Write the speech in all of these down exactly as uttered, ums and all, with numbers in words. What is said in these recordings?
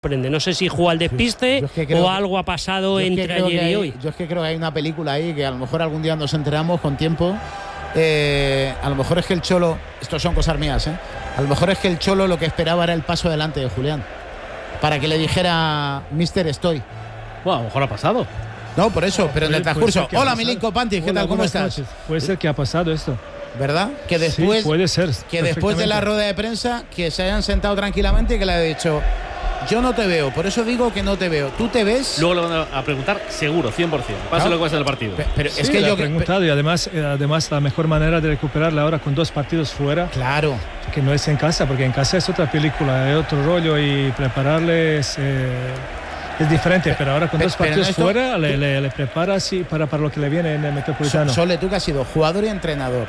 No sé si juega al despiste es que o algo ha pasado entre es que ayer hay, y hoy. Yo es que creo que hay una película ahí que a lo mejor algún día nos enteramos con tiempo. Eh, a lo mejor es que el Cholo, esto son cosas mías, ¿eh? A lo mejor es que el Cholo lo que esperaba era el paso adelante de Julián, para que le dijera Mister Estoy. Bueno, a lo mejor ha pasado. No, por eso, pero en el transcurso. Hola, Milinko Pantic, ¿qué Hola, tal? ¿Cómo estás? Noches. Puede ser que ha pasado esto. ¿Verdad? Que después, sí, puede ser, que después de la rueda de prensa, que se hayan sentado tranquilamente y que le haya dicho: yo no te veo, por eso digo que no te veo. ¿Tú te ves? Luego le van a preguntar seguro, cien por ciento. Pase Claro. lo que pasa en el partido. Pero, pero Sí, es que le yo he preguntado, y además, eh, además la mejor manera de recuperarla ahora con dos partidos fuera, claro, que no es en casa, porque en casa es otra película, es otro rollo y prepararles eh, es diferente, pero ahora con Pero- dos pero partidos esto- fuera le, le, le preparas y para, para lo que le viene en el Metropolitano. Sole, tú que has sido jugador y entrenador.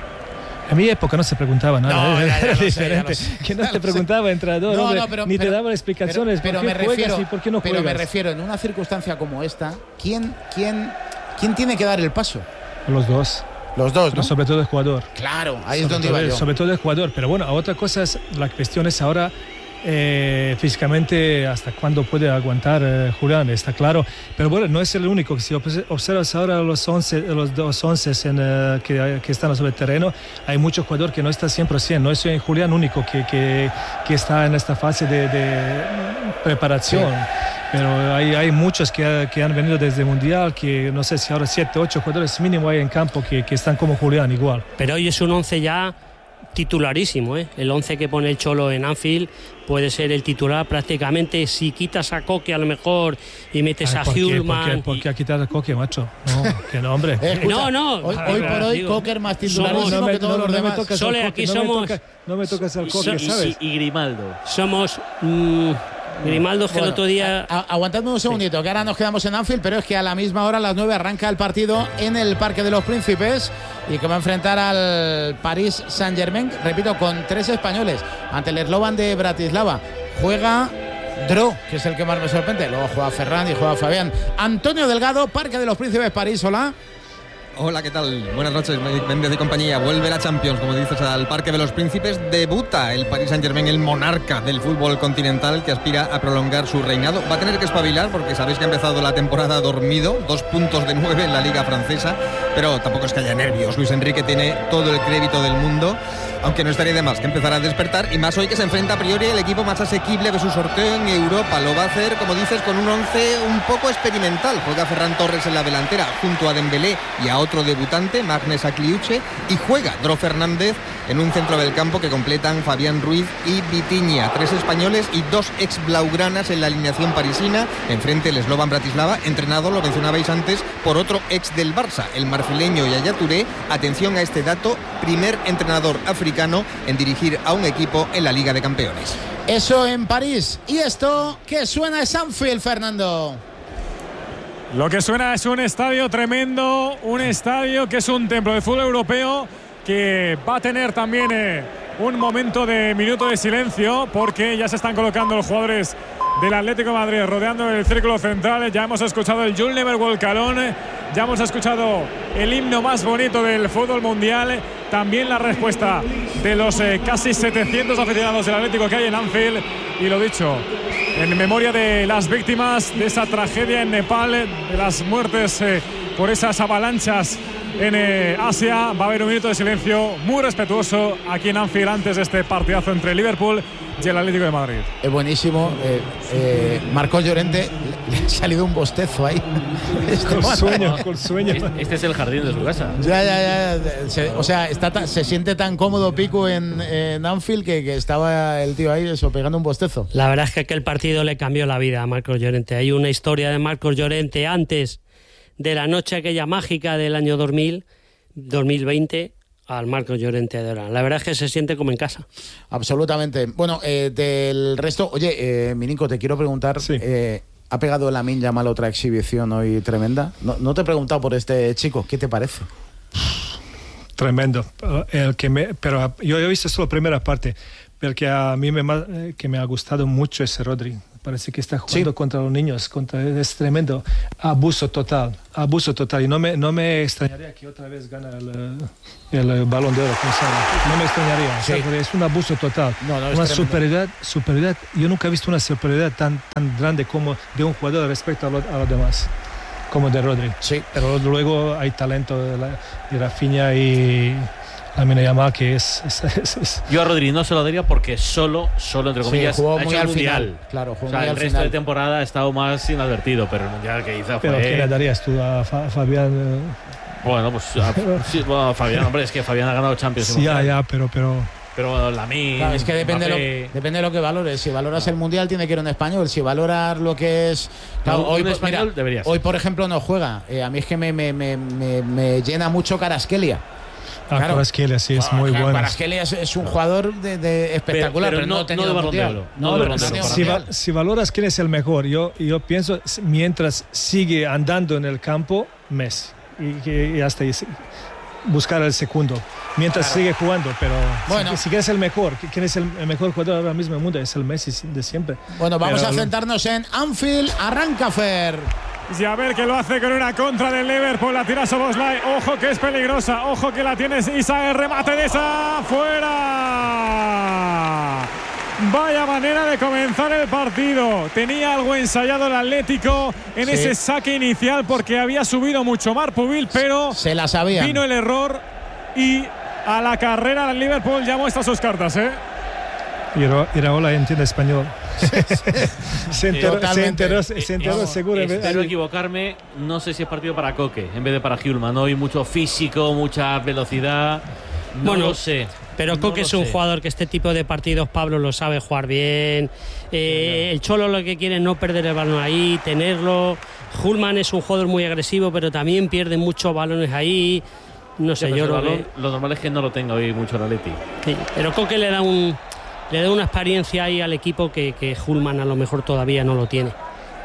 En mi época no se preguntaba nada, No, era, ya, ya era lo sé, diferente. ya lo sé, que no ya te lo preguntaba, entrenador, No, hombre, no, pero- ni pero- te daba explicaciones. Pero, ¿por pero qué me refiero, juegas y por qué no pero juegas? me refiero, en una circunstancia como esta, ¿quién, quién, quién tiene que dar el paso? Los dos. Los dos, Pero ¿no? sobre todo el jugador. Claro, ahí es Sobre donde todo, iba yo. Sobre todo el jugador. Pero bueno, otra cosa es, la cuestión es ahora eh, físicamente hasta cuándo puede aguantar eh, Julián, está claro. Pero bueno, no es el único. Si observas ahora los once, los dos once en, eh, que, que están sobre el terreno, hay muchos jugadores que no están cien por ciento. No es Julián único que, que, que está en esta fase de, de preparación. Sí. Pero hay, hay muchos que, que han venido desde el Mundial, que no sé si ahora siete, ocho jugadores mínimo hay en campo que, que están como Julián igual. Pero hoy es un once ya titularísimo, ¿eh? El once que pone el Cholo en Anfield puede ser el titular prácticamente. Si quitas a Coque a lo mejor y metes Ay, a ¿por qué? Hjulman. ¿Por qué, ¿Por qué ha quitado a Coque, macho? No, que no, hombre. Eh, escucha, no, no. Hoy, hoy por hoy, digo, Coque más titularísimo somos- que me- todos los me demás. tocas Sole, al aquí Coque, no somos- Me toca, no me tocas al so- Coque, Y, ¿sabes? y Grimaldo. Somos mm, Grimaldo, que Bueno, el otro día. a- a- aguantadme un segundito, que ahora nos quedamos en Anfield, pero es que a la misma hora, a las nueve, arranca el partido en el Parque de los Príncipes y que va a enfrentar al Paris Saint-Germain, repito, con tres españoles, ante el Slovan de Bratislava. Juega Dro, que es el que más me sorprende. Luego juega Ferran y juega Fabián. Antonio Delgado, Parque de los Príncipes, París, hola. Hola, ¿qué tal? Buenas noches, Méndez y compañía. Vuelve la Champions, como dices, al Parque de los Príncipes. Debuta el Paris Saint-Germain, el monarca del fútbol continental que aspira a prolongar su reinado. Va a tener que espabilar porque sabéis que ha empezado la temporada dormido, dos puntos de nueve en la Liga Francesa, pero tampoco es que haya nervios. Luis Enrique tiene todo el crédito del mundo, aunque no estaría de más que empezar a despertar, y más hoy que se enfrenta a priori el equipo más asequible de su sorteo en Europa. Lo va a hacer, como dices, con un once un poco experimental. Juega Ferran Torres en la delantera junto a Dembélé y a otro debutante, Magnus Akliuche, y juega Dro Fernández en un centro del campo que completan Fabián Ruiz y Vitinha. Tres españoles y dos ex blaugranas en la alineación parisina. Enfrente el Slovan Bratislava, entrenado, lo mencionabais antes, por otro ex del Barça, el marfileño Yaya Touré. Atención a este dato, primer entrenador africano en dirigir a un equipo en la Liga de Campeones. Eso en París. Y esto que suena es Anfield, Fernando. Lo que suena es un estadio tremendo, un estadio que es un templo de fútbol europeo, que va a tener también eh, un momento de minuto de silencio, porque ya se están colocando los jugadores del Atlético de Madrid rodeando el círculo central. Ya hemos escuchado el You'll Never Walk Alone, ya hemos escuchado el himno más bonito del fútbol mundial, también la respuesta de los eh, casi setecientos aficionados del Atlético que hay en Anfield. Y lo dicho, en memoria de las víctimas de esa tragedia en Nepal, de las muertes eh, por esas avalanchas en eh, Asia, va a haber un minuto de silencio muy respetuoso aquí en Anfield antes de este partidazo entre Liverpool y el Atlético de Madrid. Es buenísimo. Eh, eh, Marcos Llorente, le ha salido un bostezo ahí. Con sueño, con sueño. Este, este es el jardín de su casa. Ya, ya, ya. Se, o sea, está ta, se siente tan cómodo Pico en, en Anfield que, que estaba el tío ahí eso, pegando un bostezo. La verdad es que aquel partido le cambió la vida a Marcos Llorente. Hay una historia de Marcos Llorente antes de la noche aquella mágica del año dos mil, dos mil veinte, al Marcos Llorente de ahora. La verdad es que se siente como en casa. Absolutamente. Bueno, eh, del resto, oye, eh, Mininko, te quiero preguntar, Sí. eh, ¿ha pegado Lamine Yamal otra exhibición hoy tremenda? No, no te he preguntado por este chico, ¿qué te parece? Tremendo. El que me, pero yo he visto solo la primera parte, pero que a mí me, que me ha gustado mucho ese Rodri. parece que está jugando Sí. contra los niños, contra, es tremendo. Abuso total, abuso total. Y no me, no me extrañaría que otra vez gana el, el, el Balón de Oro, ¿cómo se llama? No me extrañaría, Sí. o sea, porque es un abuso total. No, no, es una tremendo. superioridad, superioridad, yo nunca he visto una superioridad tan, tan grande como de un jugador respecto a, lo, a los demás, como de Rodri. Sí. Pero luego hay talento de, la, de Rafinha y Lamine Yamal, que es, es, es, es Yo a Rodri no se lo daría porque solo, solo entre Sí, comillas, jugó ha muy hecho el al mundial. final. Claro, jugó O sea, muy el al resto final. de temporada ha estado más inadvertido, pero el mundial que hizo Pero ¿a quién le fue. darías tú? ¿A Fa- Fabián? eh? Bueno, pues a, sí, bueno, Fabián, hombre, es que Fabián ha ganado Champions. Sí, ya, ya, pero, pero Pero Lamine. Claro, es que depende de, Mbappé. lo, depende de lo que valores. Si valoras el mundial, tiene que ir un español. Si valoras lo que es. Claro, No, hoy, un por- español mira, debería ser. hoy, por ejemplo, no juega. Eh, a mí es que me, me, me, me, me llena mucho Kvaratskhelia. Ah, Claro. Kvaratskhelia sí es muy bueno. Kvaratskhelia es, es un jugador de, de espectacular, Pero- pero, pero no, no- ha tenido no de Balón de mundial. Oro, no de pero Balón de ha Oro, tenido Si, mundial. va- si valoras quién es el mejor, yo, yo pienso, mientras sigue andando en el campo, Messi. Y, y, y hasta ahí, sí, buscar el segundo. Mientras sigue jugando, pero Bueno. si, si quieres el mejor, ¿quién es el, el mejor jugador ahora mismo en el mundo? Es el Messi de siempre. Bueno, vamos Pero- a centrarnos en Anfield. Arranca Fer. Y a ver que lo hace con una contra del Liverpool. La tira Szoboszlai. Ojo que es peligrosa. Ojo que la tienes Isa. El remate de esa. ¡Fuera! Vaya manera de comenzar el partido. Tenía algo ensayado el Atlético en Sí. ese saque inicial porque había subido mucho Marpubil, pero Se la sabían. vino el error y a la carrera el Liverpool ya muestra sus cartas, ¿eh? Ira- Iraola entiende español. se enteró, se Totalmente. enteró, se enteró Vamos, seguro. Espero equivocarme. No sé si es partido para Coque en vez de para Hjulman. Hoy mucho físico, mucha velocidad. No Bueno, lo sé. Pero No Coque lo es un sé. jugador que este tipo de partidos, Pablo, lo sabe jugar bien. Eh, el Cholo lo que quiere es no perder el balón ahí, tenerlo. Hjulman es un jugador muy agresivo, pero también pierde muchos balones ahí. No sé, Ya, yo pero creo el que... balón, lo normal es que no lo tenga hoy mucho el Atleti. Sí, pero Coque le da un le da una experiencia ahí al equipo que, que Hjulman a lo mejor todavía no lo tiene.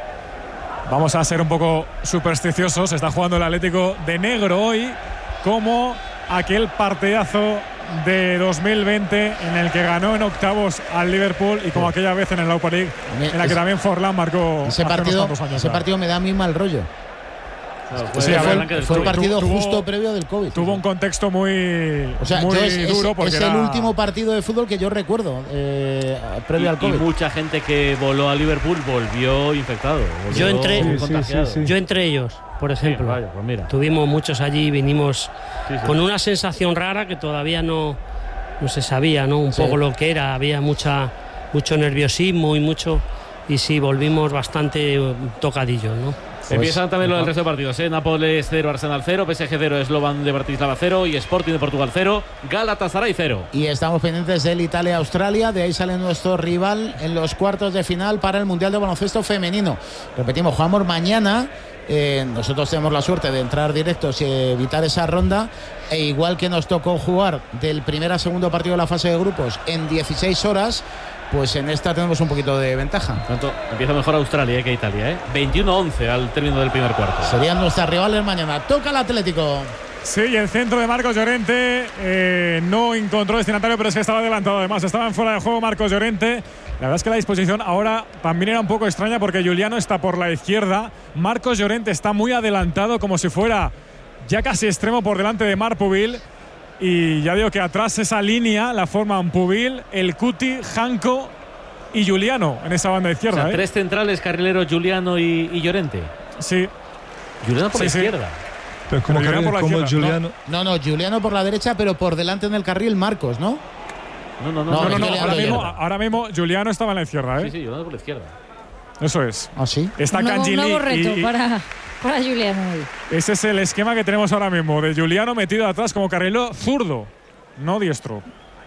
Vamos a ser un poco supersticiosos. Está jugando el Atlético de negro hoy, como aquel partidazo de dos mil veinte en el que ganó en octavos al Liverpool y como aquella vez en el Europa League en la que Ese- también Forlán marcó Ese hace unos partido, cuantos años ese ya. partido me da a mí mal rollo. Claro, Ese Sí, a fue, ver, el- arranque del fue el COVID. partido Tuvo- justo previo del COVID. Tuvo un contexto muy, O sea, muy yo es, es- duro porque es era- el último partido de fútbol que yo recuerdo eh, previo Y, al y COVID. mucha gente que voló a Liverpool volvió infectado. volvió Yo entré- Sí, sí, contagiado. sí, sí. Yo entre ellos, por ejemplo. Sí, vaya, pues mira. Tuvimos muchos allí y vinimos Sí, sí. con una sensación rara que todavía no, no se sabía, ¿no? Un Sí. poco lo que era. Había mucha mucho nerviosismo y mucho... Y sí, volvimos bastante eh, tocadillos, ¿no? Empiezan también lo del resto de partidos, ¿eh? Nápoles cero, Arsenal cero, P S G cero, Slovan de Bratislava cero y Sporting de Portugal cero, Galatasaray cero. Y estamos pendientes del Italia-Australia. De ahí sale nuestro rival en los cuartos de final para el Mundial de Baloncesto Femenino. Repetimos, jugamos mañana. Eh, nosotros tenemos la suerte de entrar directos y evitar esa ronda. E igual que nos tocó jugar del primer a segundo partido de la fase de grupos en dieciséis horas, pues en esta tenemos un poquito de ventaja. Tanto, empieza mejor Australia eh, que Italia, ¿eh? veintiuno a once al término del primer cuarto. Serían nuestras rivales mañana. Toca el Atlético. Sí, y el centro de Marcos Llorente eh, no encontró destinatario, pero es que estaba adelantado. Además, estaban fuera de juego Marcos Llorente. La verdad es que la disposición ahora también era un poco extraña porque Giuliano está por la izquierda. Marcos Llorente está muy adelantado, como si fuera ya casi extremo por delante de Marpubil. Y ya digo que atrás esa línea la forman Pubil, El Cuti, Janko y Giuliano en esa banda O izquierda. sea, ¿eh? tres centrales, carrileros, Giuliano y, y Llorente. Sí, Giuliano por Sí, la sí. izquierda. Pero como, Pero Julián por la como izquierda, Giuliano. No, no, Giuliano por la derecha, pero por delante en el carril Marcos, ¿no? No, no, no. No, no, no, no, Giuliano ahora por la mismo, izquierda. ahora mismo Giuliano estaba en la izquierda. ¿eh? Sí, sí, Giuliano por la izquierda. Eso es. ¿Ah, sí? Está Un nuevo, un Cangini nuevo reto y- y- para, para Giuliano hoy. ese es el esquema que tenemos ahora mismo, de Giuliano metido atrás como carrilero zurdo, no diestro.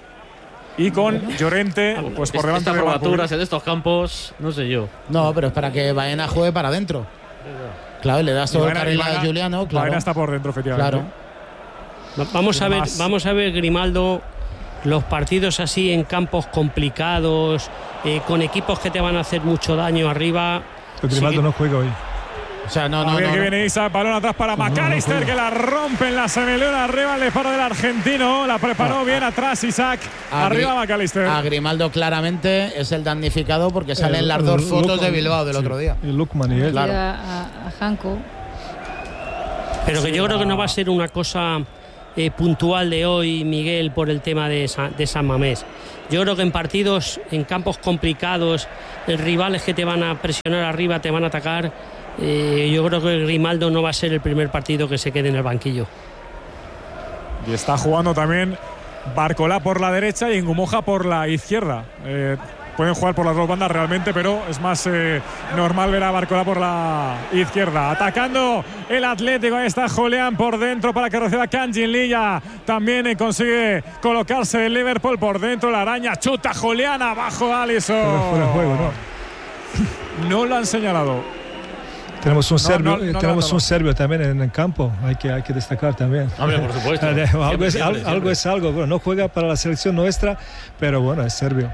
Y con Llorente pues por Est- delante Estas de Marpubil. probaturas en estos campos, no sé yo. No, pero es para que Baena juegue para adentro. Claro, y le das Y todo el Baena- carril y a Baena- Giuliano, claro. Baena está por dentro, efectivamente. Claro. Va- Vamos a ver, Más. vamos a ver, Grimaldo, los partidos así en campos complicados, eh, con equipos que te van a hacer mucho daño arriba. Pero Grimaldo Sí. no juega hoy. O sea, no, a no, ver no, que no. viene Isaac, balón atrás para McAllister, no, no, que la rompe en la semeleona arriba, el disparo del argentino, la preparó no, bien a, atrás Isaac, a arriba McAllister. A Grimaldo claramente es el damnificado porque salen el, las dos fotos Lukman, de Bilbao del sí, otro día. El Lukman y él. Claro. A, a Janko. Pero que yo creo que no va a ser una cosa eh, puntual de hoy, Miguel, por el tema de, de San Mamés. Yo creo que en partidos, en campos complicados, en rivales que te van a presionar arriba, te van a atacar, eh, yo creo que Grimaldo no va a ser el primer partido que se quede en el banquillo. Y está jugando también Barcolá por la derecha y Ngumoja por la izquierda. Eh, pueden jugar por las dos bandas realmente, pero es más eh, normal ver a Barcolá por la izquierda. Atacando el Atlético, ahí está Julián por dentro para que reciba Kangin Lilla. También eh, consigue colocarse el Liverpool por dentro, la araña, chuta Julián, abajo Alisson. Pero fuera de juego, ¿no? No lo han señalado. Tenemos un, no, serbio, no, no, tenemos no, no. un serbio también en el campo, hay que, hay que destacar también. Hombre, por supuesto. algo, siempre, es, siempre, algo, siempre. algo es algo, bueno, no juega para la selección nuestra, pero bueno, es serbio.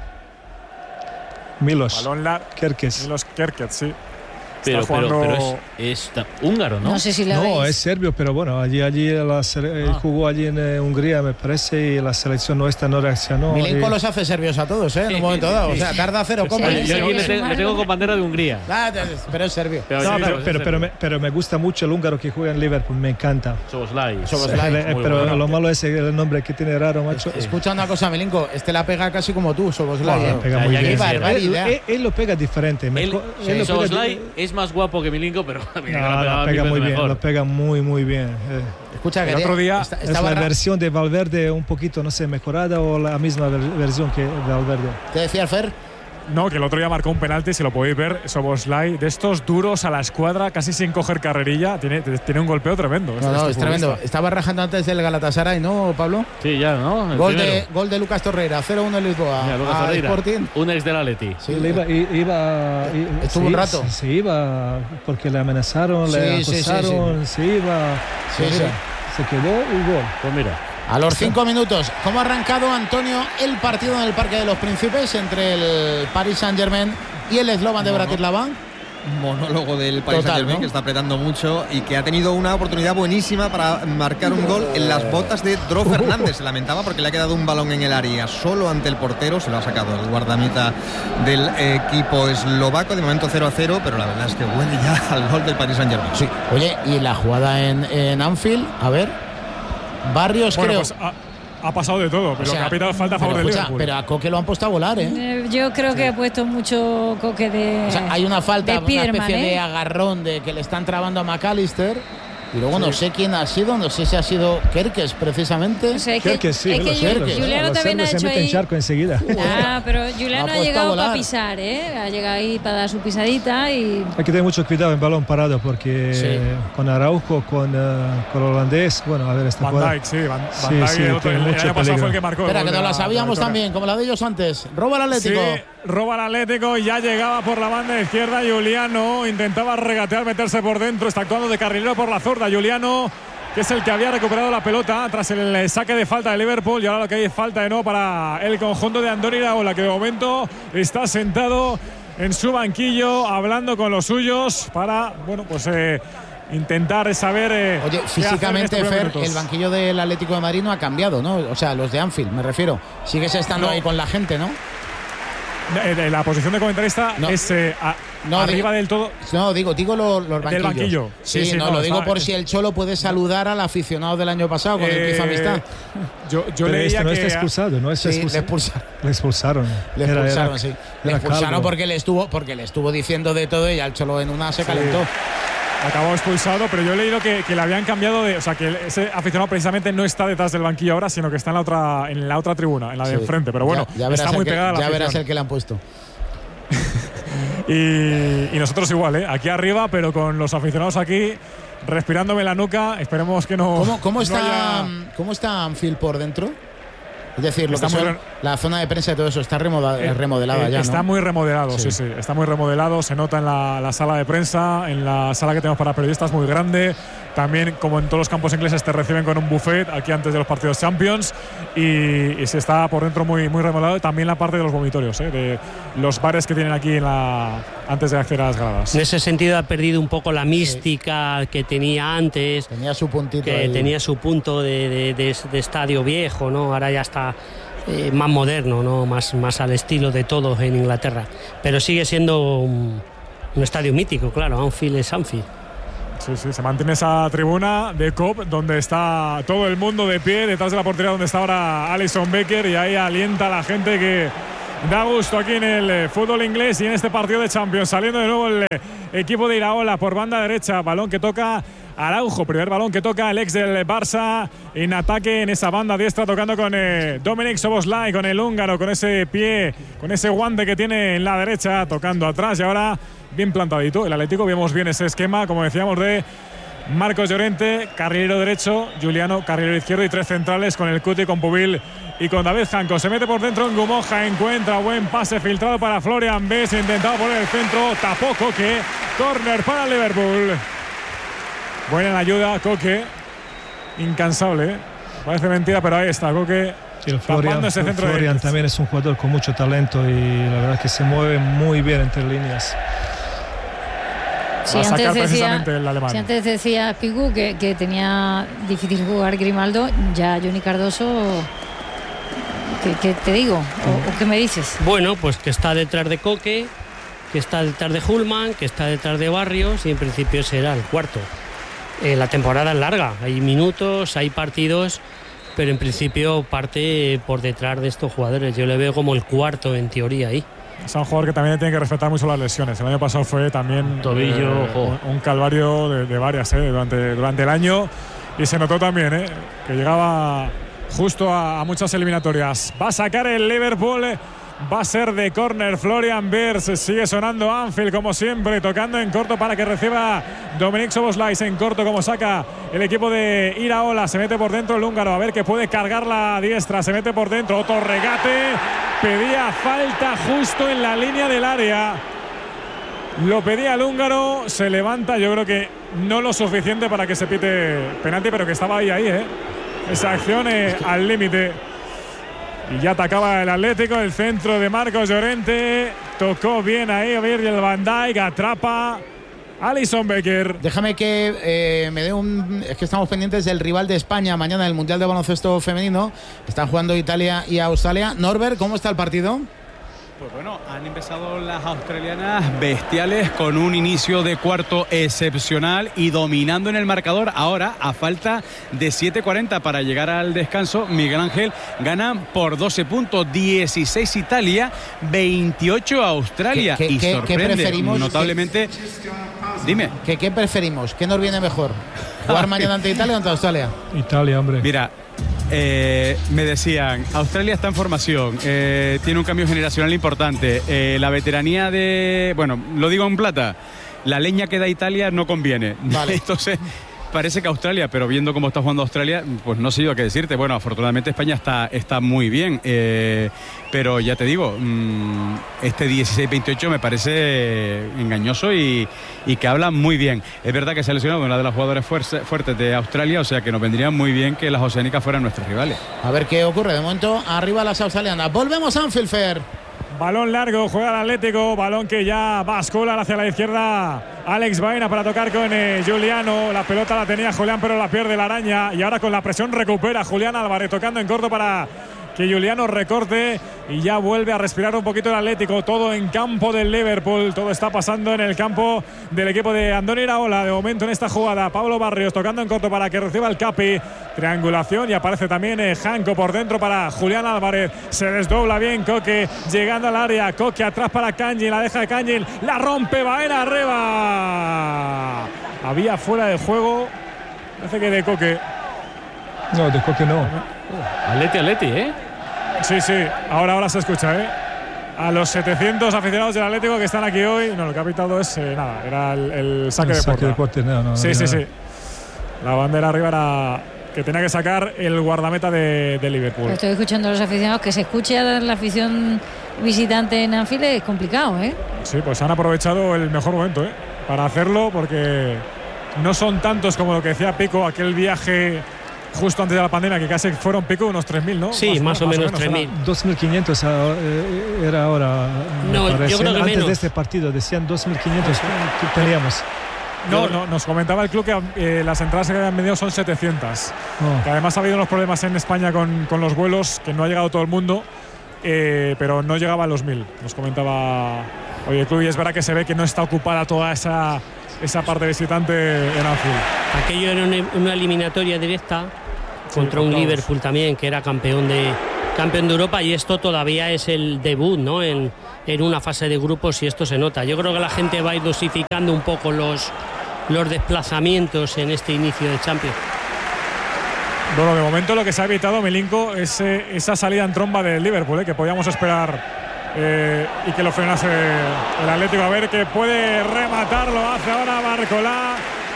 Milos Balón la... Kerkez. Milos Kerkez, sí. Pero, pero, jugando... pero es, es húngaro, ¿no? No sé si lo No, veis. es serbio, pero bueno, allí, allí la sele- Ah. jugó allí en eh, Hungría, me parece, y la selección nuestra no reaccionó. Milinko y... los hace serbios a todos, ¿eh? En un momento dado. O sea, tarda cero Sí, comas. Oye, yo aquí le, es te- un le tengo algo. con bandera de Hungría. Ah, pero es serbio. Pero, No, sí, pero, sí, pero, sí, pero, sí. me, pero me gusta mucho el húngaro que juega en Liverpool, me encanta. Soboslai. Soboslai. Eh, Muy pero bueno. lo malo es el nombre que tiene raro, macho. Escucha una cosa, Milinko. Este la pega casi como tú, Soboslai. Bueno, ¿eh? pega Ya, muy ya bien. Qué quisiera. barbaridad. Él, él- él lo pega diferente. me Él, co- sí, él lo pega Soboslai di- es más guapo que Milinko, pero a mí No, me lo pegaba pega mil muy veces bien, mejor. lo pega muy, muy bien. eh. Escucha, El que otro día esta- Es estaba la ra- versión de Valverde un poquito, no sé, mejorada o la misma ver- versión que Valverde. ¿Qué decía el Fer? No, que el otro día marcó un penalti, si lo podéis ver, Soboslai, de estos duros a la escuadra, casi sin coger carrerilla, tiene, tiene un golpeo tremendo. No, este- no, este es tremendo. futbolista. Estaba rajando antes del Galatasaray, ¿no, Pablo? Sí, ya, ¿no? El Gol primero. de, gol de Lucas Torreira, cero uno en Lisboa. Mira, Lucas a Torreira, Sporting. un ex del Atleti. Sí, Él iba, i- iba, i- Estuvo se- un rato. Se, se iba porque le amenazaron, le Sí, sí, sí, acosaron, se iba. Sí, se, sí. se quedó y gol. Pues mira. A los cinco minutos, ¿cómo ha arrancado, Antonio, el partido en el Parque de los Príncipes entre el Paris Saint-Germain y el Slovan de Bratislava? Monólogo del Paris Total, Saint-Germain, ¿no? que está apretando mucho y que ha tenido una oportunidad buenísima para marcar un gol en las botas de Dro Fernández. Se lamentaba porque le ha quedado un balón en el área solo ante el portero. Se lo ha sacado el guardameta del equipo eslovaco. De momento cero a cero, pero la verdad es que huele ya al gol del Paris Saint-Germain. Sí. Oye, y la jugada en, en Anfield, a ver. Barrios, Bueno, creo. pues ha, ha pasado de todo, pero O sea, lo que ha pitado falta a favor pero del escucha, Liverpool. pero a Coque lo han puesto a volar, ¿eh? Eh, Yo creo que ha puesto mucho coque de. O sea, hay una falta, de una Spiderman, especie ¿eh? de agarrón de que le están trabando a McAllister. Y luego no Sí. sé quién ha sido, no sé si ha sido Kerkez precisamente. O sea, es Creo que, que sí, es lo que sé, Ju- lo sé. Juliano Los también ha serbios se hecho meten ahí. charco enseguida. Ah, pero Juliano Ha ha, puesto a llegado para volar. pisar, ¿eh? Ha llegado ahí para dar su pisadita y. Hay que tener mucho cuidado en balón parado porque Sí. con Araujo, con, eh, con el holandés, bueno, a ver esta Van jugada. Dijk, sí, Van, Van Sí, Dijk, sí, el, otro, tiene el, el mucho año pasado peligro. fue el que marcó. el Espera, gol que de nos la- la sabíamos de la victoria. también, como la de ellos antes. Roba el Atlético. Sí, roba el Atlético, ya llegaba por la banda izquierda Juliano, intentaba regatear, meterse por dentro, está actuando de carrilero por la zurda Juliano, que es el que había recuperado la pelota tras el saque de falta de Liverpool, y ahora lo que hay es falta de nuevo para el conjunto de Andoni Iraola, que de momento está sentado en su banquillo hablando con los suyos para, bueno, pues eh, intentar saber eh, Oye, qué hacer en físicamente, estos Fer, minutos. el banquillo del Atlético de Madrid no ha cambiado, ¿no? O sea, los de Anfield, me refiero. Sigues estando No. ahí con la gente, ¿no? Eh, eh, La posición de comentarista No. es eh, a- No, arriba digo- del todo. No, digo, digo los, los banquillos. Del banquillo. Sí, Sí, sí, no, no, lo digo está- por si el Cholo puede saludar al aficionado del año pasado con el que hizo Eh, amistad. Yo, yo Pero leía este no que está expulsado, ¿no? Está Sí, le expulsado. expulsaron. Le expulsaron. Le Era- expulsaron, era- sí. Le era expulsaron calvo. porque le estuvo porque le estuvo diciendo de todo y al Cholo en una se calentó. acabó expulsado, pero yo he leído que, que le habían cambiado de. O sea, que ese aficionado precisamente no está detrás del banquillo ahora, sino que está en la otra, en la otra tribuna, en la de Sí. enfrente. Pero bueno, ya, ya verás está muy el que, pegada a la ya verás afición. el que le han puesto. Y, y nosotros igual, ¿eh? Aquí arriba, pero con los aficionados aquí respirándome la nuca. Esperemos que no. ¿Cómo, cómo no está haya- cómo está Anfield por dentro? Es decir, lo Está que muy son, re- la zona de prensa y todo eso está remoda- Eh, remodelada eh, ya, Está ¿no? muy remodelado, sí. Sí. sí, está muy remodelado. Se nota en la, la sala de prensa, en la sala que tenemos para periodistas, muy grande. También, como en todos los campos ingleses, te reciben con un buffet aquí antes de los partidos Champions. Y, y se está por dentro muy, muy remodelado. Y también la parte de los vomitorios, ¿eh? De los bares que tienen aquí en la, antes de acceder a las gradas. En ese sentido ha perdido un poco la mística que tenía antes, Tenía su puntito que ahí. tenía su punto de, de- de- de estadio viejo, ¿no? Ahora ya está eh, más moderno, ¿no? Más, más al estilo de todos en Inglaterra. Pero sigue siendo un, un estadio mítico, claro. Anfield es Anfield. Sí, sí, se mantiene esa tribuna de C O P donde está todo el mundo de pie, detrás de la portería donde está ahora Alisson Becker, y ahí alienta a la gente que da gusto aquí en el eh, fútbol inglés y en este partido de Champions. Saliendo de nuevo el eh, equipo de Iraola por banda derecha, balón que toca Araujo, primer balón que toca el ex del Barça en ataque en esa banda diestra, tocando con eh, Dominik Szoboszlai, con el húngaro, con ese pie, con ese guante que tiene en la derecha, tocando atrás, y ahora bien plantadito el Atlético. Vemos bien ese esquema, como decíamos, de Marcos Llorente, carrilero derecho, Juliano, carrilero izquierdo, y tres centrales con el Cuti, con Pubil y con David Janko. Se mete por dentro en Gumoja, encuentra buen pase filtrado para Florian Bess, intentado poner el centro, tapó Coque, córner para Liverpool. Buena la ayuda, Coque, incansable, ¿eh? Parece mentira, pero ahí está Coque. Sí, el Florian, tapando ese centro de Florian Leeds. también es un jugador con mucho talento y la verdad es que se mueve muy bien entre líneas. Si Va a sacar antes, decía, precisamente el alemán. si antes decía Pigu que, que tenía difícil jugar Grimaldo, ya Johnny Cardoso, ¿qué, qué te digo? ¿O, o qué me dices? Bueno, pues que está detrás de Coque, que está detrás de Hulman, que está detrás de Barrios, y en principio será el cuarto. Eh, la temporada es larga, hay minutos, hay partidos, pero en principio parte por detrás de estos jugadores. Yo le veo como el cuarto en teoría ahí. Es un jugador que también tiene que respetar mucho las lesiones. El año pasado fue también Tobillo, eh, ojo. un, un calvario de, de varias eh, durante, durante el año, y se notó también eh, que llegaba justo a, a muchas eliminatorias. Va a sacar el Liverpool, eh, va a ser de córner Florian Wirtz. Sigue sonando Anfield como siempre, tocando en corto para que reciba Dominik Szoboszlai. En corto como saca el equipo de Iraola. Se mete por dentro el húngaro, a ver que puede cargar la diestra. Se mete por dentro, otro regate. Pedía falta justo en la línea del área. Lo pedía el húngaro, se levanta. Yo creo que no lo suficiente para que se pite penalti, pero que estaba ahí, ahí, ¿eh? Esa acción eh, al límite. Y ya atacaba el Atlético, el centro de Marcos Llorente. Tocó bien ahí Virgil van Dijk, atrapa Alisson Becker. Déjame que eh, me dé un... Es que estamos pendientes del rival de España mañana en el Mundial de Baloncesto Femenino. Están jugando Italia y Australia. Norbert, ¿cómo está el partido? Pues bueno, han empezado las australianas bestiales con un inicio de cuarto excepcional y dominando en el marcador. Ahora, a falta de siete cuarenta para llegar al descanso, Miguel Ángel gana por doce puntos, dieciséis Italia, veintiocho Australia. ¿Qué- qué- y qué- qué sorprende preferimos? notablemente. Dime. ¿Qué, ¿Qué preferimos? ¿Qué nos viene mejor? ¿Jugar mañana ante Italia o ante Australia? Italia, hombre. Mira, eh, me decían, Australia está en formación, eh, tiene un cambio generacional importante, eh, la veteranía de, bueno, lo digo en plata, la leña que da Italia no conviene. Vale. Entonces, parece que Australia, pero viendo cómo está jugando Australia, pues no sé yo qué decirte. Bueno, afortunadamente España está, está muy bien, eh, pero ya te digo, mmm, este dieciséis veintiocho me parece engañoso y, y que habla muy bien. Es verdad que se ha lesionado una de las jugadoras fuerza, fuertes de Australia, o sea que nos vendría muy bien que las oceánicas fueran nuestros rivales. A ver qué ocurre. De momento, arriba las australianas. Volvemos a Anfield, Fer. Balón largo, juega el Atlético, balón que ya bascula hacia la izquierda. Alex Baena para tocar con eh, Juliano. La pelota la tenía Julián, pero la pierde la araña. Y ahora con la presión recupera Julián Álvarez, tocando en corto para que Juliano recorte. Y ya vuelve a respirar un poquito el Atlético. Todo en campo del Liverpool. Todo está pasando en el campo del equipo de Andoni Iraola. De momento en esta jugada, Pablo Barrios tocando en corto para que reciba el Capi. Triangulación y aparece también eh, Janko por dentro para Julián Álvarez. Se desdobla bien Coque, llegando al área. Coque atrás para Kangin, la deja Kangin, la rompe Baena arriba. Había fuera de juego, parece que de Coque. No, de Coque no. Atleti, Atleti, ¿eh? Sí, sí, ahora, ahora se escucha, ¿eh? A los setecientos aficionados del Atlético que están aquí hoy, no, lo que ha pitado es eh, nada, era el, el saque, El de, saque puerta. de puerta, no, no, Sí, no, sí, no. sí. La bandera arriba era que tenía que sacar el guardameta de, de Liverpool. Estoy escuchando a los aficionados, que se escuche a la afición visitante en Anfield es complicado, ¿eh? Sí, pues han aprovechado el mejor momento, ¿eh?, para hacerlo, porque no son tantos como lo que decía Pico, aquel viaje justo antes de la pandemia, que casi fueron, Pico, unos tres mil, ¿no? Sí, más, más o menos, menos tres mil. dos mil quinientos era ahora. No, yo creo que antes menos. de este partido decían dos mil quinientos que teníamos. No, no, nos comentaba el club que eh, las entradas que habían vendido son setecientas. Oh. Que además ha habido unos problemas en España con, con los vuelos, que no ha llegado todo el mundo, eh, pero no llegaba a los mil. Nos comentaba hoy el club, y es verdad que se ve que no está ocupada toda esa, esa parte visitante en Anfield. Aquello era una, una eliminatoria directa contra sí, un Liverpool también, que era campeón de, campeón de Europa, y esto todavía es el debut, ¿no?, en, en una fase de grupos, y esto se nota. Yo creo que la gente va a ir dosificando un poco los, los desplazamientos en este inicio de Champions. Bueno, de momento lo que se ha evitado, Milinko, es eh, esa salida en tromba del Liverpool, eh, que podíamos esperar eh, y que lo frenase el Atlético. A ver, que puede rematar, lo hace ahora Barcolá.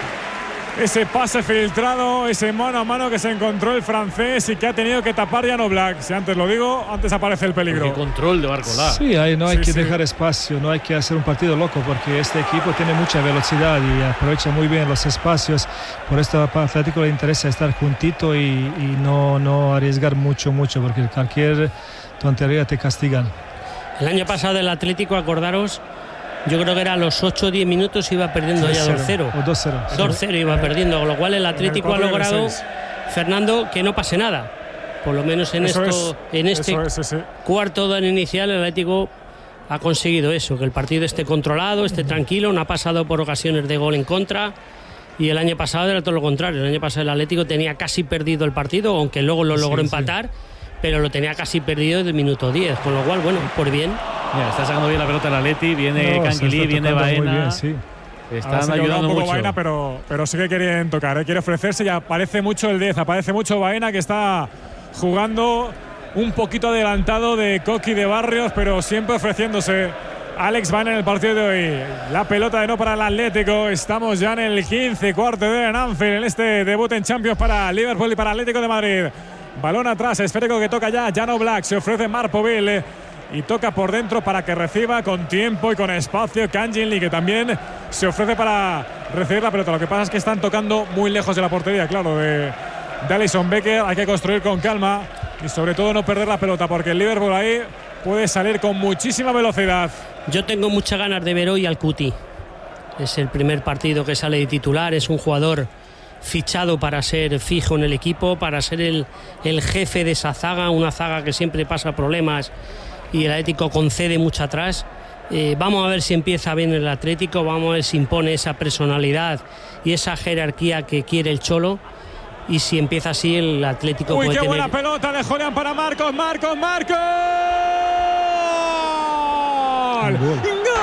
Ese pase filtrado, ese mano a mano que se encontró el francés y que ha tenido que tapar Jan Oblak. Si antes lo digo, antes aparece el peligro. El control de Barcolá. Sí, ahí no hay sí, que sí. dejar espacio, no hay que hacer un partido loco, porque este equipo tiene mucha velocidad y aprovecha muy bien los espacios. Por esto al Atlético le interesa estar juntito y, y no, no arriesgar mucho, mucho, porque cualquier tontería te castigan. El año pasado el Atlético, acordaros, yo creo que era a los ocho o diez minutos iba perdiendo ya dos cero. O dos cero. dos cero iba perdiendo, con lo cual el Atlético ha logrado, Fernando, que no pase nada. Por lo menos en, esto, es, en este es, sí, sí. cuarto de inicial el Atlético ha conseguido eso, que el partido esté controlado, esté tranquilo, no ha pasado por ocasiones de gol en contra. Y el año pasado era todo lo contrario. El año pasado el Atlético tenía casi perdido el partido, aunque luego lo logró sí, empatar, sí. pero lo tenía casi perdido desde el minuto diez, con lo cual, bueno, por bien. Mira, está sacando bien la pelota el Atleti, viene no, Canguilí, viene Baena. Bien, sí. Están Ahora ayudando un poco mucho. Baena, pero, pero sí que quieren tocar, ¿eh? Quiere ofrecerse, y aparece mucho el diez, aparece mucho Baena, que está jugando un poquito adelantado de Coqui, de Barrios, pero siempre ofreciéndose. Alex Baena en el partido de hoy. La pelota de no para el Atlético. Estamos ya en el quince, cuarto de en Anfield, en este debut en Champions para Liverpool y para Atlético de Madrid. Balón atrás, esférico que toca ya Jan Oblak. Se ofrece Marpoville y toca por dentro para que reciba con tiempo y con espacio Canginli, que también se ofrece para recibir la pelota. Lo que pasa es que están tocando muy lejos de la portería, claro, de, de Alisson Becker. Hay que construir con calma y sobre todo no perder la pelota, porque el Liverpool ahí puede salir con muchísima velocidad. Yo tengo muchas ganas de ver hoy al Cuti. Es el primer partido que sale de titular, es un jugador fichado para ser fijo en el equipo, para ser el, el jefe de esa zaga, una zaga que siempre pasa problemas y el Atlético concede mucho atrás. Eh, vamos a ver si empieza bien el Atlético, vamos a ver si impone esa personalidad y esa jerarquía que quiere el Cholo, y si empieza así el Atlético Uy, puede qué tener... buena pelota de Julián para Marcos, Marcos, Marcos. ¡Gol! ¡Gol!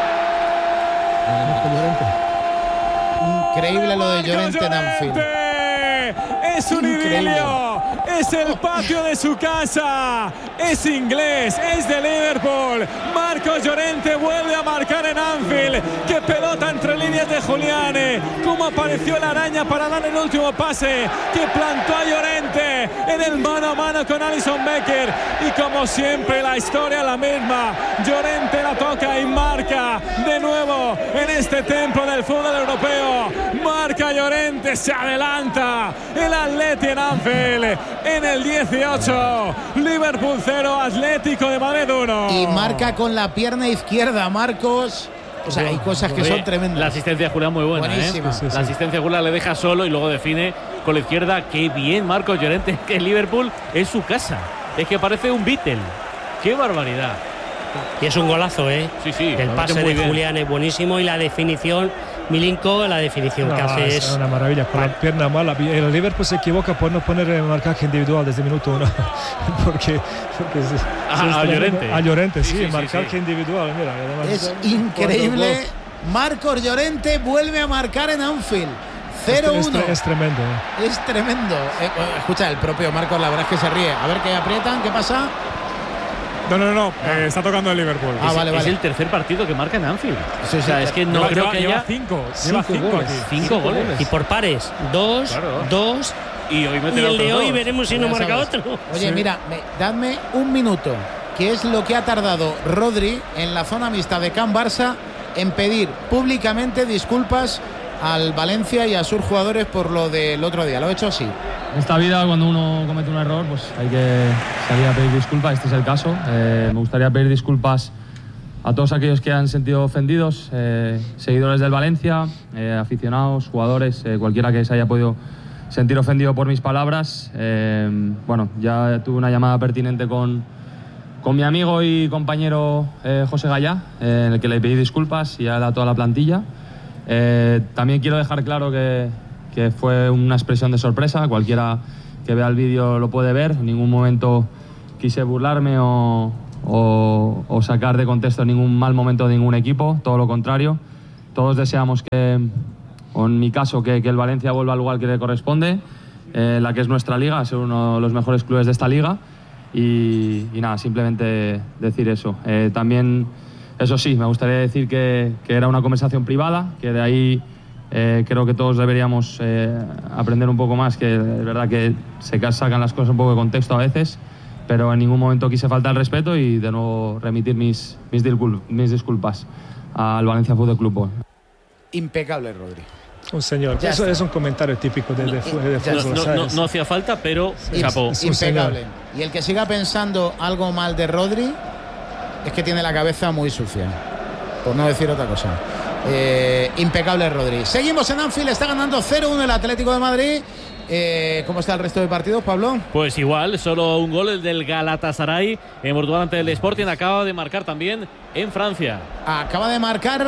Increíble lo de Llorente en Anfield. Es un idilio, es el patio de su casa, es inglés, es de Liverpool. Marcos Llorente vuelve a marcar en Anfield. Qué pelota entre líneas de Julián, cómo apareció la araña para dar el último pase, que plantó a Llorente en el mano a mano con Alisson Becker. Y como siempre la historia la misma, Llorente la toca y marca de nuevo en este templo del fútbol europeo. Marca Llorente, se adelanta el Atleti en Anfield en el dieciocho. Liverpool cero, Atlético de Madrid uno. Y marca con la pierna izquierda, Marcos. O sea, hay cosas que son tremendas. La asistencia de Julián muy buena, buenísima. ¿eh? Sí, sí, sí. La asistencia de Julián le deja solo y luego define con la izquierda. Qué bien Marcos Llorente, que el Liverpool es su casa. Es que parece un Beatle. Qué barbaridad. Y es un golazo, ¿eh? Sí, sí. El pase de bien. Julián es buenísimo, y la definición, Milinko, la definición no, que hace es... es una maravilla, con la pierna mala. El Liverpool se equivoca por no poner el marcaje individual desde el minuto uno. porque, porque se, ah, se a Llorente. A Llorente, sí, sí, sí marcaje sí, sí. individual. Mira, además, es increíble. Marcos Llorente vuelve a marcar en Anfield. cero uno. Es, es tremendo. ¿eh? Es tremendo. Eh, escucha, el propio Marcos, la verdad es que se ríe. A ver qué aprietan, ¿qué pasa? No, no, no, eh, está tocando el Liverpool. Ah, es, vale, es vale. el tercer partido que marca en Anfield. Sí, o sea, sí, es que no lleva, creo lleva, que lleva haya cinco, cinco lleva cinco goles. aquí. Cinco goles. Y por pares, dos, claro. dos Y hoy y meterá el de otros hoy dos. veremos si no Ya marca sabes. otro. Oye, Sí. mira, me- dadme un minuto, que es lo que ha tardado Rodri en la zona mixta de Can Barça en pedir públicamente disculpas al Valencia y a sus jugadores por lo del otro día. Lo he hecho así. En esta vida, cuando uno comete un error, pues hay que salir a pedir disculpas. Este es el caso. Eh, me gustaría pedir disculpas a todos aquellos que han sentido ofendidos, eh, seguidores del Valencia, eh, aficionados, jugadores, eh, cualquiera que se haya podido sentir ofendido por mis palabras. Eh, bueno, ya tuve una llamada pertinente con, con mi amigo y compañero eh, José Gallá, eh, en el que le pedí disculpas y a toda la plantilla. Eh, también quiero dejar claro que, que fue una expresión de sorpresa. Cualquiera que vea el vídeo lo puede ver. En ningún momento quise burlarme o, o, o sacar de contexto ningún mal momento de ningún equipo. Todo lo contrario. Todos deseamos que, o en mi caso, que, que el Valencia vuelva al lugar que le corresponde, eh, la que es nuestra liga, ser uno de los mejores clubes de esta liga. Y, y nada, simplemente decir eso. Eh, también... Eso sí, me gustaría decir que, que era una conversación privada, que de ahí eh, creo que todos deberíamos eh, aprender un poco más, que es verdad que se sacan las cosas un poco de contexto a veces, pero en ningún momento quise faltar el respeto y de nuevo remitir mis, mis, discul- mis disculpas al Valencia Fútbol Club. Impecable, Rodri. Un señor. Ya Eso está. es un comentario típico de, de, de Ya fútbol, No, no, ¿sabes? no hacía falta, pero Im- chapó. Es un señor. Impecable. Y el que siga pensando algo mal de Rodri es que tiene la cabeza muy sucia, por no decir otra cosa. Eh, impecable Rodri. Seguimos en Anfield, está ganando cero uno el Atlético de Madrid. Eh, ¿Cómo está el resto de partidos, Pablo? Pues igual, solo un gol, el del Galatasaray en Portugal ante el Sporting. Acaba de marcar también en Francia. Acaba de marcar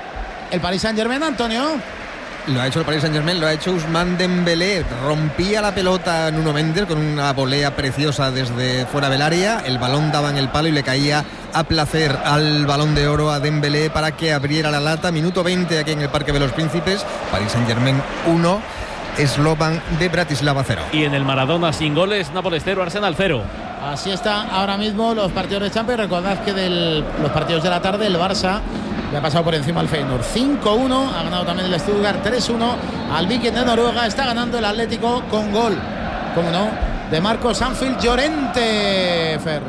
el Paris Saint-Germain, Antonio. Lo ha hecho el Paris Saint-Germain, lo ha hecho Ousmane Dembélé. Rompía la pelota Nuno Mendes con una volea preciosa desde fuera del área. El balón daba en el palo y le caía a placer al Balón de Oro a Dembélé para que abriera la lata. Minuto veinte aquí en el Parque de los Príncipes. Paris Saint-Germain uno, Slovan de Bratislava cero. Y en el Maradona sin goles, Nápoles cero, Arsenal cero. Así está ahora mismo los partidos de Champions. Recordad que de los partidos de la tarde el Barça le ha pasado por encima al Feyenoord cinco uno, ha ganado también el Stuttgart tres uno al Viking de Noruega. Está ganando el Atlético con gol, como no, de Marcos Anfield Llorente, Fer.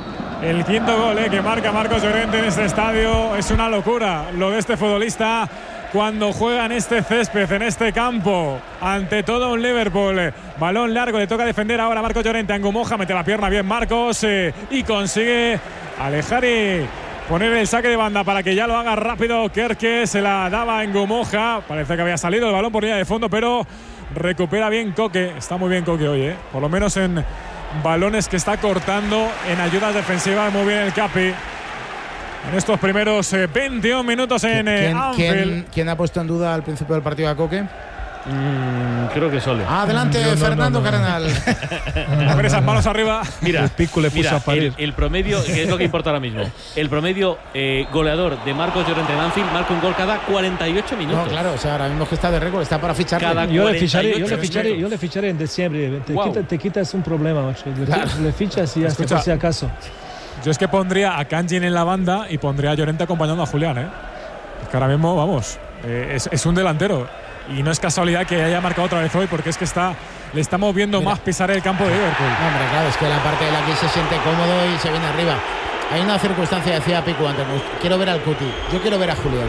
El quinto gol eh, que marca Marcos Llorente en este estadio es una locura. Lo de este futbolista cuando juega en este césped, en este campo, ante todo un Liverpool. Balón largo, le toca defender ahora a Marcos Llorente. Angumoja mete la pierna bien Marcos eh, y consigue alejar y poner el saque de banda para que ya lo haga rápido. Kerke se la daba a Angumoja. Parece que había salido el balón por línea de fondo, pero recupera bien Coque. Está muy bien Coque hoy, ¿eh? Por lo menos en balones que está cortando, en ayudas defensivas. Muy bien el Capi en estos primeros eh, veintiún minutos en eh, ¿Quién, Anfield. quién, quién ha puesto en duda al principio del partido a Coque? Mm, creo que Sole. Adelante, Yo no, Fernando no, no. Cardenal. A ver esas manos arriba. Mira, El pico le puso mira, a parir. El, el promedio, que es lo que importa ahora mismo. El promedio eh, goleador de Marcos Llorente en Anfield marca un gol cada cuarenta y ocho minutos. No, claro, o sea, ahora mismo que está de récord, está para ficharle. Cada Yo le, ficharé, yo, le cuarenta y ocho ficharé, yo le ficharé en diciembre. Te, Wow. quita- te quitas un problema, macho. Le, Claro. le fichas y hasta Escucha. por si acaso. Yo es que pondría a Kanjin en la banda y pondría a Llorente acompañando a Julián, ¿eh? Es que ahora mismo, vamos, eh, es, es un delantero. Y no es casualidad que haya marcado otra vez hoy, porque es que está, le estamos viendo Mira. más pisar el campo de Liverpool. No, hombre, claro, es que la parte de la que se siente cómodo y se viene arriba. Hay una circunstancia, decía Pico antes, pues, quiero ver al Cuti, yo quiero ver a Julián.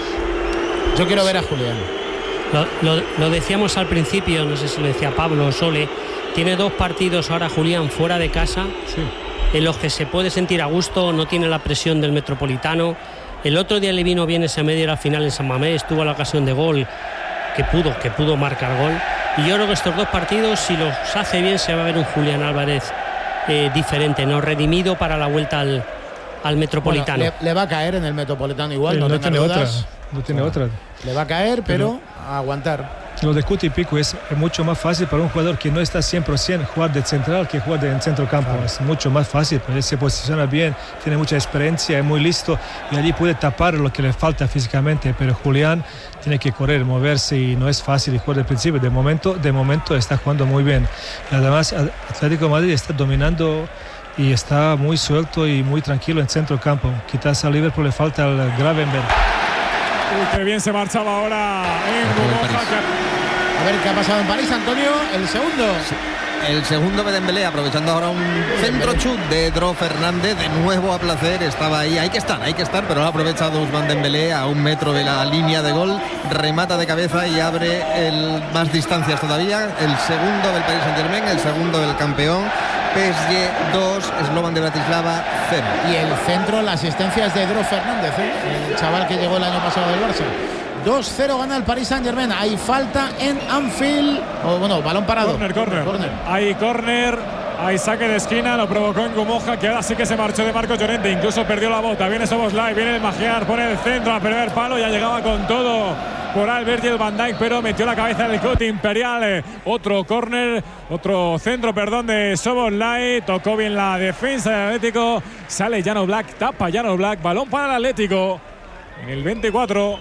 Yo quiero ver a Julián. Lo, lo- lo decíamos al principio, no sé si lo decía Pablo o Sole. Tiene dos partidos ahora Julián fuera de casa, Sí. en los que se puede sentir a gusto, no tiene la presión del Metropolitano. El otro día le vino bien ese medio a la final en San Mamés, tuvo la ocasión de gol, que pudo, que pudo marcar gol. Y yo creo que estos dos partidos, si los hace bien, se va a ver un Julián Álvarez eh, diferente, no redimido para la vuelta al, al Metropolitano. Bueno, le, le va a caer en el Metropolitano igual, Eh, no, no tengas tiene otra. dudas. No tiene otra. Le va a caer, pero, a aguantar. Lo de Cuti Pico es mucho más fácil para un jugador que no está cien por ciento jugar de central que jugar de en centro campo. Claro. Es mucho más fácil, porque él se posiciona bien, tiene mucha experiencia, es muy listo y allí puede tapar lo que le falta físicamente. Pero Julián tiene que correr, moverse y no es fácil jugar de principio. De momento, de momento está jugando muy bien. Y además, Atlético de Madrid está dominando y está muy suelto y muy tranquilo en centro campo. Quizás a Liverpool le falta el Gravenberg. Uy, qué bien se marchaba ahora en Angumoja. A ver qué ha pasado en París, Antonio. El segundo. Sí. El segundo de Dembélé, aprovechando ahora un centro chut de Dro Fernández, de nuevo a placer, estaba ahí, hay que estar, hay que estar, pero lo ha aprovechado Ousmane Dembélé a un metro de la línea de gol, remata de cabeza y abre el, más distancias todavía, el segundo del Paris Saint-Germain, el segundo del campeón, P S G dos, Slovan de Bratislava cero. Y el centro, la asistencia es de Dro Fernández, ¿eh? El chaval que llegó el año pasado del Barça. dos cero gana el Paris Saint-Germain. Hay falta en Anfield. O bueno, balón parado. Corner, corner. corner. Hay corner. Hay saque de esquina. Lo provocó en Gumoja, que ahora sí que se marchó de Marcos Llorente. Incluso perdió la bota. Viene Szoboszlai. Viene el Magiar. Pone el centro a primer palo. Ya llegaba con todo por Albert y el Van Dijk, pero metió la cabeza del Cote Imperial. Otro corner. Otro centro, perdón, de Szoboszlai. Tocó bien la defensa del Atlético. Sale Jan Black. Tapa Jan Black. Balón para el Atlético. En el veinticuatro.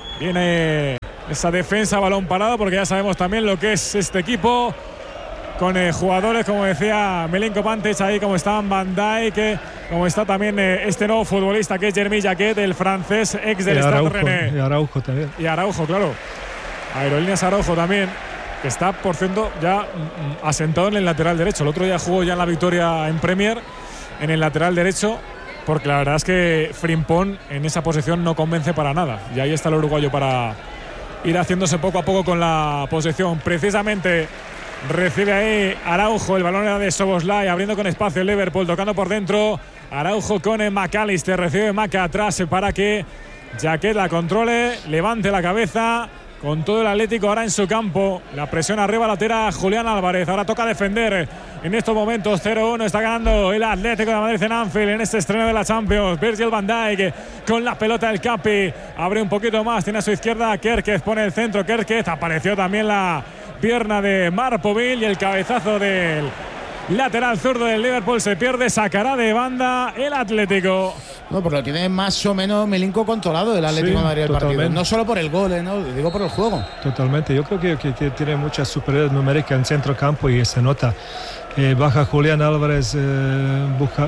Viene esa defensa, balón parado, porque ya sabemos también lo que es este equipo, con eh, jugadores, como decía Milinko Pantic, ahí como están Van Dijk, como está también eh, este nuevo futbolista que es Jeremy Jacquet, el francés, ex del Stade Rennais. Y Araujo también. Y Araujo, claro. Aerolíneas Araujo también, que está, por cierto, ya mm, asentado en el lateral derecho. El otro día jugó ya en la victoria en Premier, en el lateral derecho, porque la verdad es que Frimpong en esa posición no convence para nada. Y ahí está el uruguayo para ir haciéndose poco a poco con la posesión. Precisamente recibe ahí Araujo, el balón era de Szoboszlai, abriendo con espacio el Liverpool, tocando por dentro. Araujo con McAllister, recibe Maca atrás para que Jacquet la controle, levante la cabeza. Con todo el Atlético ahora en su campo. La presión arriba la tira Julián Álvarez. Ahora toca defender. En estos momentos cero uno está ganando el Atlético de Madrid en Anfield en este estreno de la Champions. Virgil van Dijk con la pelota del Capi. Abre un poquito más. Tiene a su izquierda Kerkez. Pone el centro Kerkez. Apareció también la pierna de Marpoville y el cabezazo del lateral zurdo del Liverpool se pierde. Sacará de banda el Atlético. No, pero lo tiene más o menos Milinko controlado el Atlético de sí, Madrid el totalmente. partido. No solo por el gol, ¿eh? No, digo por el juego. Totalmente. Yo creo que, que, que tiene mucha superioridad numérica en centro campo y se nota. Eh, baja Julián Álvarez, eh, buja,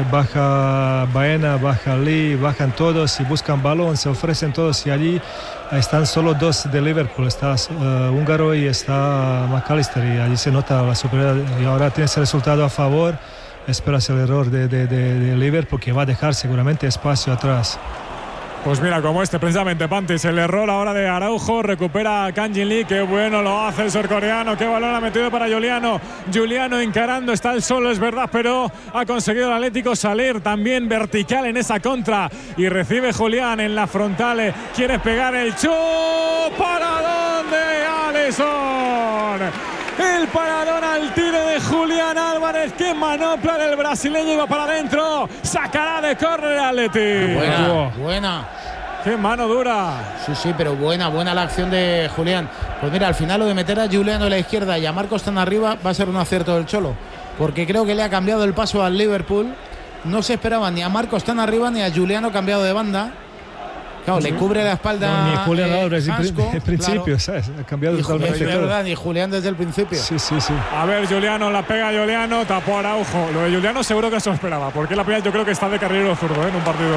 baja Baena, baja Lee, bajan todos y buscan balón, se ofrecen todos y allí están solo dos de Liverpool, está uh, húngaro y está McAllister y allí se nota la superioridad y ahora tiene ese resultado a favor. Esperas el error de, de, de, de Liverpool que va a dejar seguramente espacio atrás. Pues mira, como este precisamente, Pantis, el error ahora de Araujo, recupera a Kang Jin Lee, qué bueno lo hace el surcoreano, qué balón ha metido para Giuliano, Giuliano encarando, está el solo, es verdad, pero ha conseguido el Atlético salir también vertical en esa contra y recibe Julián en la frontal, quiere pegar el chut, ¿para dónde? Alisson. El paradón al tiro de Julián Álvarez, que manopla del brasileño y va para adentro, sacará de córner el Atleti. Buena, buena. Qué mano dura. Sí, sí, pero buena, buena la acción de Julián. Pues mira, al final lo de meter a Giuliano a la izquierda y a Marcos tan arriba va a ser un acierto del Cholo, porque creo que le ha cambiado el paso al Liverpool. No se esperaba ni a Marcos tan arriba ni a Giuliano cambiado de banda. Claro, sí. Le cubre la espalda. No, ni Julián eh, Álvarez Hansco, en principio, claro. ¿sabes? Ha cambiado y totalmente. Es verdad, ni Julián desde el principio. Sí, sí, sí. A ver, Giuliano, la pega Giuliano, tapó a Araujo. Lo de Giuliano seguro que eso esperaba, porque la primera yo creo que está de carrilero zurdo, ¿eh? En un partido.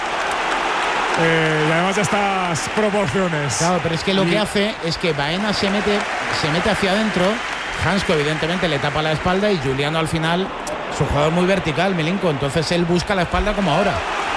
Eh, y además de estas proporciones. Claro, pero es que lo y... que hace es que Baena se mete, se mete hacia adentro. Hansco evidentemente le tapa la espalda y Giuliano al final es un jugador muy vertical, Milinko. Entonces él busca la espalda como ahora.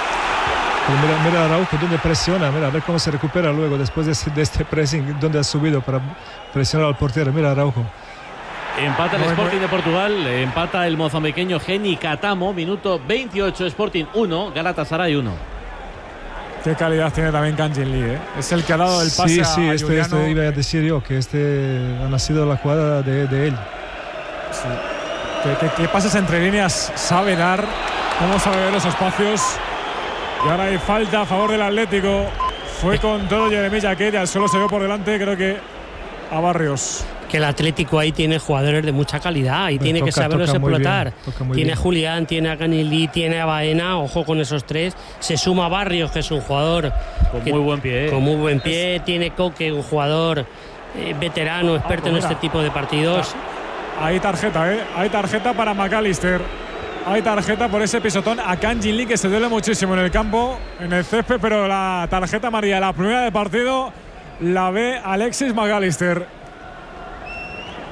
Mira, mira Araujo donde presiona, mira, a ver cómo se recupera luego después de este, de este pressing, donde ha subido para presionar al portero. Mira Araujo. Empata el Sporting de Portugal, empata el mozambiqueño Geni Katamo, minuto veintiocho, Sporting uno, Galatasaray uno. Qué calidad tiene también Kang Jin Lee, ¿eh? Es el que ha dado el pase sí, a sí, este, Giuliano. este iba a decir yo, que este ha nacido la jugada de, de él. Sí. ¿Qué, qué, qué pases entre líneas sabe dar? ¿Cómo sabe ver los espacios? Y ahora hay falta a favor del Atlético. Fue con todo Jeremy Jacquet y al suelo se vio por delante, creo que a Barrios. Que el Atlético ahí tiene jugadores de mucha calidad y pues tiene toca, que saberlos explotar. Bien, tiene bien. a Julián, tiene a Ganilí, tiene a Baena, ojo con esos tres. Se suma a Barrios, que es un jugador con que, muy buen pie. Con muy buen pie. Es... Tiene Coque, un jugador eh, veterano, experto ah, pues en este tipo de partidos. Hay tarjeta, ¿eh? Hay tarjeta para McAllister. Hay tarjeta por ese pisotón a Kang Jin Lee, que se duele muchísimo en el campo, en el césped, pero la tarjeta amarilla, la primera del partido, la ve Alexis McAllister.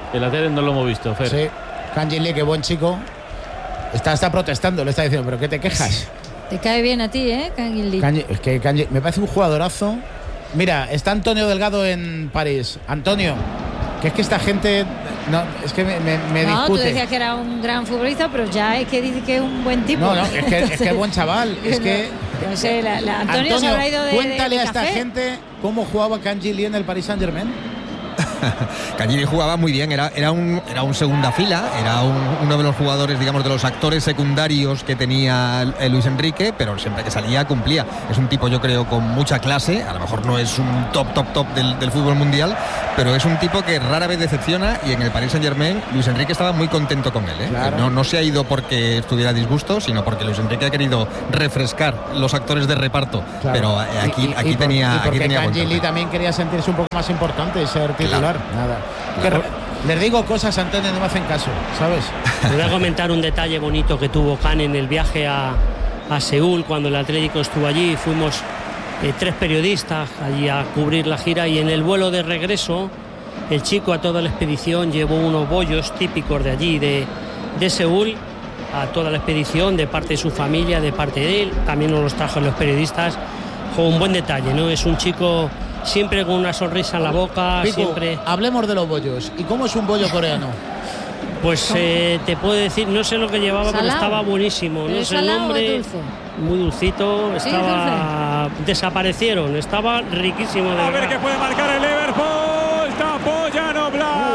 En la tele no lo hemos visto, Fer. Sí, Kang-in Lee, qué buen chico. Está, está protestando, le está diciendo, ¿pero qué te quejas? Te cae bien a ti, ¿eh, Kang-in Lee? Kang, es que Kang, me parece un jugadorazo. Mira, está Antonio Delgado en París. Antonio, que es que esta gente no, es que me, me, me no, discute. tú decías que era un gran futbolista, pero ya es que dice que es un buen tipo. No, no, es que es que es buen chaval. Es que no sé, la, la Antonio, Antonio, se habrá ido de cuéntale de, de a esta café. gente cómo jugaba Kang-in Lee en el Paris Saint-Germain. Kang-in Lee jugaba muy bien, era, era, un, era un segunda fila, era un, uno de los jugadores, digamos, de los actores secundarios que tenía el Luis Enrique, pero siempre que salía cumplía. Es un tipo, yo creo, con mucha clase, a lo mejor no es un top, top, top del, del fútbol mundial, pero es un tipo que rara vez decepciona, y en el Paris Saint-Germain Luis Enrique estaba muy contento con él, ¿eh? Claro. No, no se ha ido porque estuviera a disgusto, sino porque Luis Enrique ha querido refrescar los actores de reparto, Claro. pero aquí, Y- y- aquí y por- tenía, y porque aquí tenía buen Kang-in Lee cartel. también quería sentirse un poco más importante y ser titular. Nada. Que Claro. re- les digo cosas, Antonio, no me hacen caso, ¿sabes? Te voy a comentar un detalle bonito que tuvo Kang en el viaje a, a Seúl, cuando el Atlético estuvo allí. Fuimos eh, tres periodistas allí a cubrir la gira, y en el vuelo de regreso el chico a toda la expedición llevó unos bollos típicos de allí, de, de Seúl, a toda la expedición, de parte de su familia, de parte de él. También nos los trajo los periodistas. Fue un buen detalle, ¿no? Es un chico siempre con una sonrisa en la boca, Pico, siempre... hablemos de los bollos. ¿Y cómo es un bollo coreano? Pues eh, te puedo decir, no sé lo que llevaba, pero ¿Salado? estaba buenísimo. ¿Pero No es sé el salado o nombre. es dulce? Muy dulcito, Sí, estaba. Desaparecieron, estaba riquísimo de A ver verdad. qué puede marcar el Liverpool. Tapó Jan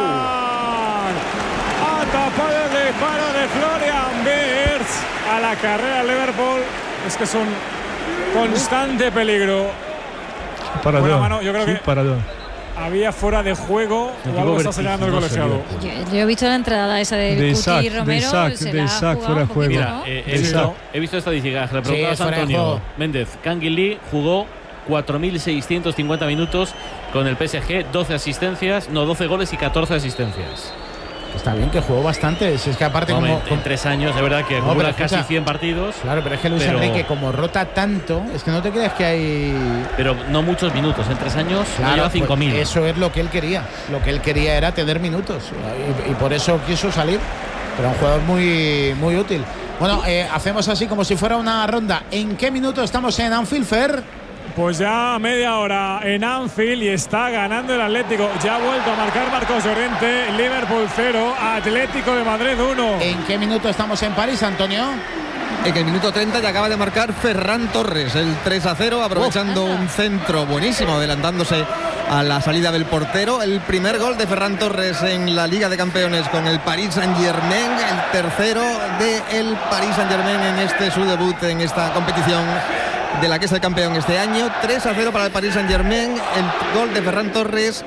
Oblak. Ha tapado el disparo de Florian Wirtz a la carrera del Liverpool. Es que es un constante peligro. Paradón. Buena mano, yo creo Sí, que- paradón. Había fuera de juego o Equipo algo está señalando el vertiginoso, colegiado. Yo, yo he visto la entrada esa del De Cuti Isaac, de Romero. Isaac, se de la ha Isaac, jugado fuera de un poquito, juego. ¿no? Mira, eh, he, Sí. visto, he visto estadísticas. Le Sí, preguntabas es a fuera de Antonio juego. Méndez. Kang-in Lee jugó cuatro mil seiscientos cincuenta minutos con el P S G, doce asistencias, no, doce goles y catorce asistencias. Está bien que jugó bastante. Si es que aparte Hombre, como, en, en tres años, de verdad que No, acumula pero escucha, casi cien partidos, Claro, pero es que Luis pero- Enrique, como rota tanto, es que no te creas que hay. pero no muchos minutos. En tres años no Claro, lleva cinco mil. pues eso es lo que él quería. Lo que él quería era tener minutos. Y, y por eso quiso salir. Pero un jugador muy, muy útil. Bueno, eh, hacemos así como si fuera una ronda. ¿En qué minuto estamos en Anfield, Fer? Pues ya media hora en Anfield y está ganando el Atlético. Ya ha vuelto a marcar Marcos Llorente. Liverpool cero, Atlético de Madrid uno. ¿En qué minuto estamos en París, Antonio? En el minuto treinta ya acaba de marcar Ferran Torres el tres a cero, aprovechando un centro buenísimo, adelantándose a la salida del portero. El primer gol de Ferran Torres en la Liga de Campeones con el Paris Saint-Germain, el tercero del Paris Saint-Germain en este su debut en esta competición de la que es el campeón este año. tres a cero para el Paris Saint-Germain, el gol de Ferran Torres,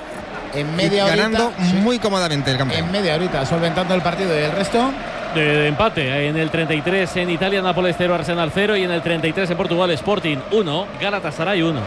En media horita. ganando sí, muy cómodamente el campeón. En media horita, solventando el partido. ¿Y el resto? De, de empate en el treinta y tres en Italia, Nápoles cero, Arsenal cero, y en el treinta y tres en Portugal, Sporting uno, Galatasaray uno.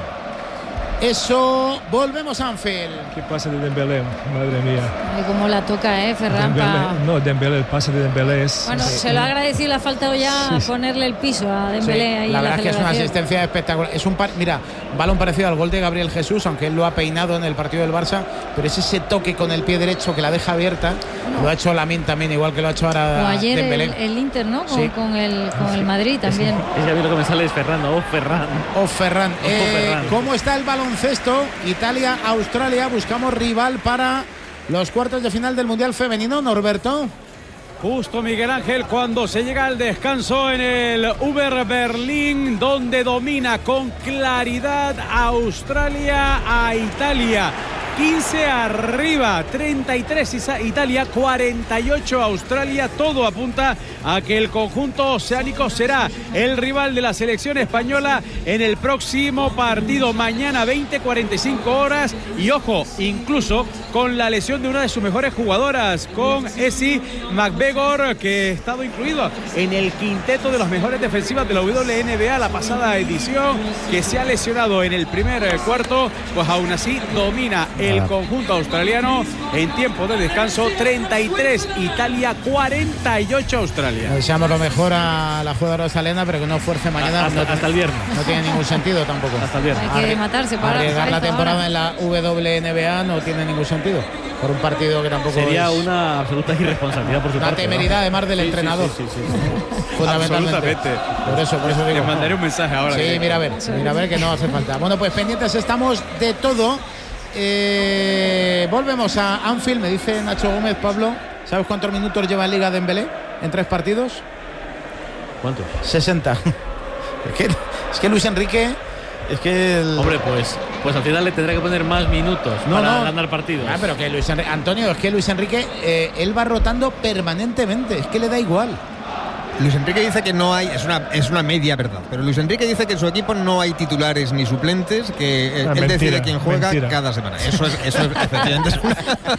Eso, volvemos a Anfield. ¿Qué pasa de Dembélé? Madre mía. Ay, cómo la toca, ¿eh, Ferran? Dembélé, pa- no, Dembélé, el pase de Dembélé es... Bueno, es- se lo ha agradecido, le ha faltado ya Sí, sí. ponerle el piso a Sí, Dembélé ahí la en verdad es que es una celebración. asistencia espectacular. Es un par, mira, balón parecido al gol de Gabriel Jesús, aunque él lo ha peinado en el partido del Barça, pero es ese toque con el pie derecho que la deja abierta. Lo ha hecho Lamine también, igual que lo ha hecho ahora O ayer Dembélé. el, el Inter, ¿no? Con, Sí. con el, con el Madrid también. Es que a mí lo que me sale es Ferran, oh Ferran. O Ferran. Ojo, Eh, Ferran. ¿Cómo está el baloncesto? Italia, Australia. Buscamos rival para los cuartos de final del Mundial Femenino, Norberto. Justo, Miguel Ángel, cuando se llega al descanso en el Uber Berlín, donde domina con claridad Australia a Italia. quince arriba, treinta y tres Italia, cuarenta y ocho Australia. Todo apunta a que el conjunto oceánico será el rival de la selección española en el próximo partido mañana veinte cuarenta y cinco horas. Y ojo, incluso con la lesión de una de sus mejores jugadoras, con Essie McGregor, que ha estado incluido en el quinteto de las mejores defensivas de la W N B A la pasada edición, que se ha lesionado en el primer eh, cuarto. Pues aún así domina el conjunto australiano en tiempo de descanso. Treinta y tres Italia, cuarenta y ocho Australia. Deseamos lo mejor a la jugadora australiana, pero que no fuerce mañana. Hasta, no, hasta el viernes. no tiene ningún sentido tampoco. Hasta el viernes. Hay que Arri- matarse para Arriesgar la para esto temporada ahora. en la W N B A no tiene ningún sentido. por un partido que tampoco sería es una absoluta irresponsabilidad por su una parte. temeridad ¿no? además del sí, entrenador. Sí, sí, sí, sí. Fundamentalmente. Absolutamente. Por eso, por eso digo. Les mandaré un mensaje ahora. Sí, directo. mira a ver, mira a ver que no hace falta. Bueno, pues pendientes estamos de todo. Eh, volvemos a Anfield, me dice Nacho Gómez. Pablo, ¿sabes cuántos minutos lleva en Liga Dembélé en tres partidos? ¿Cuántos? sesenta. Es que, es que Luis Enrique, es que el... Hombre, pues, pues al final le tendrá que poner más minutos No, para no. ganar partidos. Ah, pero que Luis Enrique, Antonio, es que Luis Enrique, eh, él va rotando permanentemente, es que le da igual. Luis Enrique dice que no hay, es una, es una media verdad, pero Luis Enrique dice que en su equipo no hay titulares ni suplentes, que eh, Ah, él mentira, decide quién juega mentira. cada semana. Eso es, eso es efectivamente. Es una...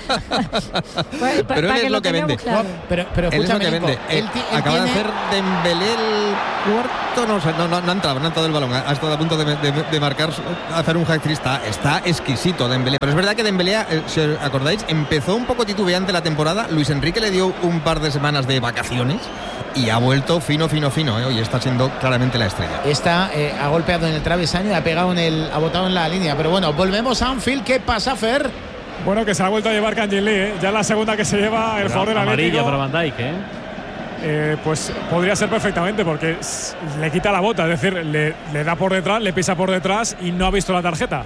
Pues, pa- pero pa él que es lo que tengamos vende. claro. No, pero, pero Él es lo escúchame, que Nico, vende. él Él ti- él acaba de tiene- hacer Dembélé el cuarto, no sé, no, no, no ha entrado, no ha entrado el balón, ha estado a punto de, de, de marcar, hacer un hat-trick. Está, está exquisito Dembélé, pero es verdad que Dembélé, eh, si os acordáis, empezó un poco titubeante la temporada. Luis Enrique le dio un par de semanas de vacaciones y ha vuelto fino, fino, fino, ¿eh? Y está siendo claramente la estrella. Está, eh, ha golpeado en el travesaño y ha pegado en el, ha botado en la línea. Pero bueno, volvemos a Anfield. ¿Qué pasa, Fer? Bueno, que se ha vuelto a llevar Kangin Lee, ¿eh? Ya la segunda que se lleva el jugador del Amarilla Atlético. para Van Dijk, ¿eh? Eh, pues podría ser perfectamente porque s- le quita la bota, es decir, le, le da por detrás, le pisa por detrás y no ha visto la tarjeta.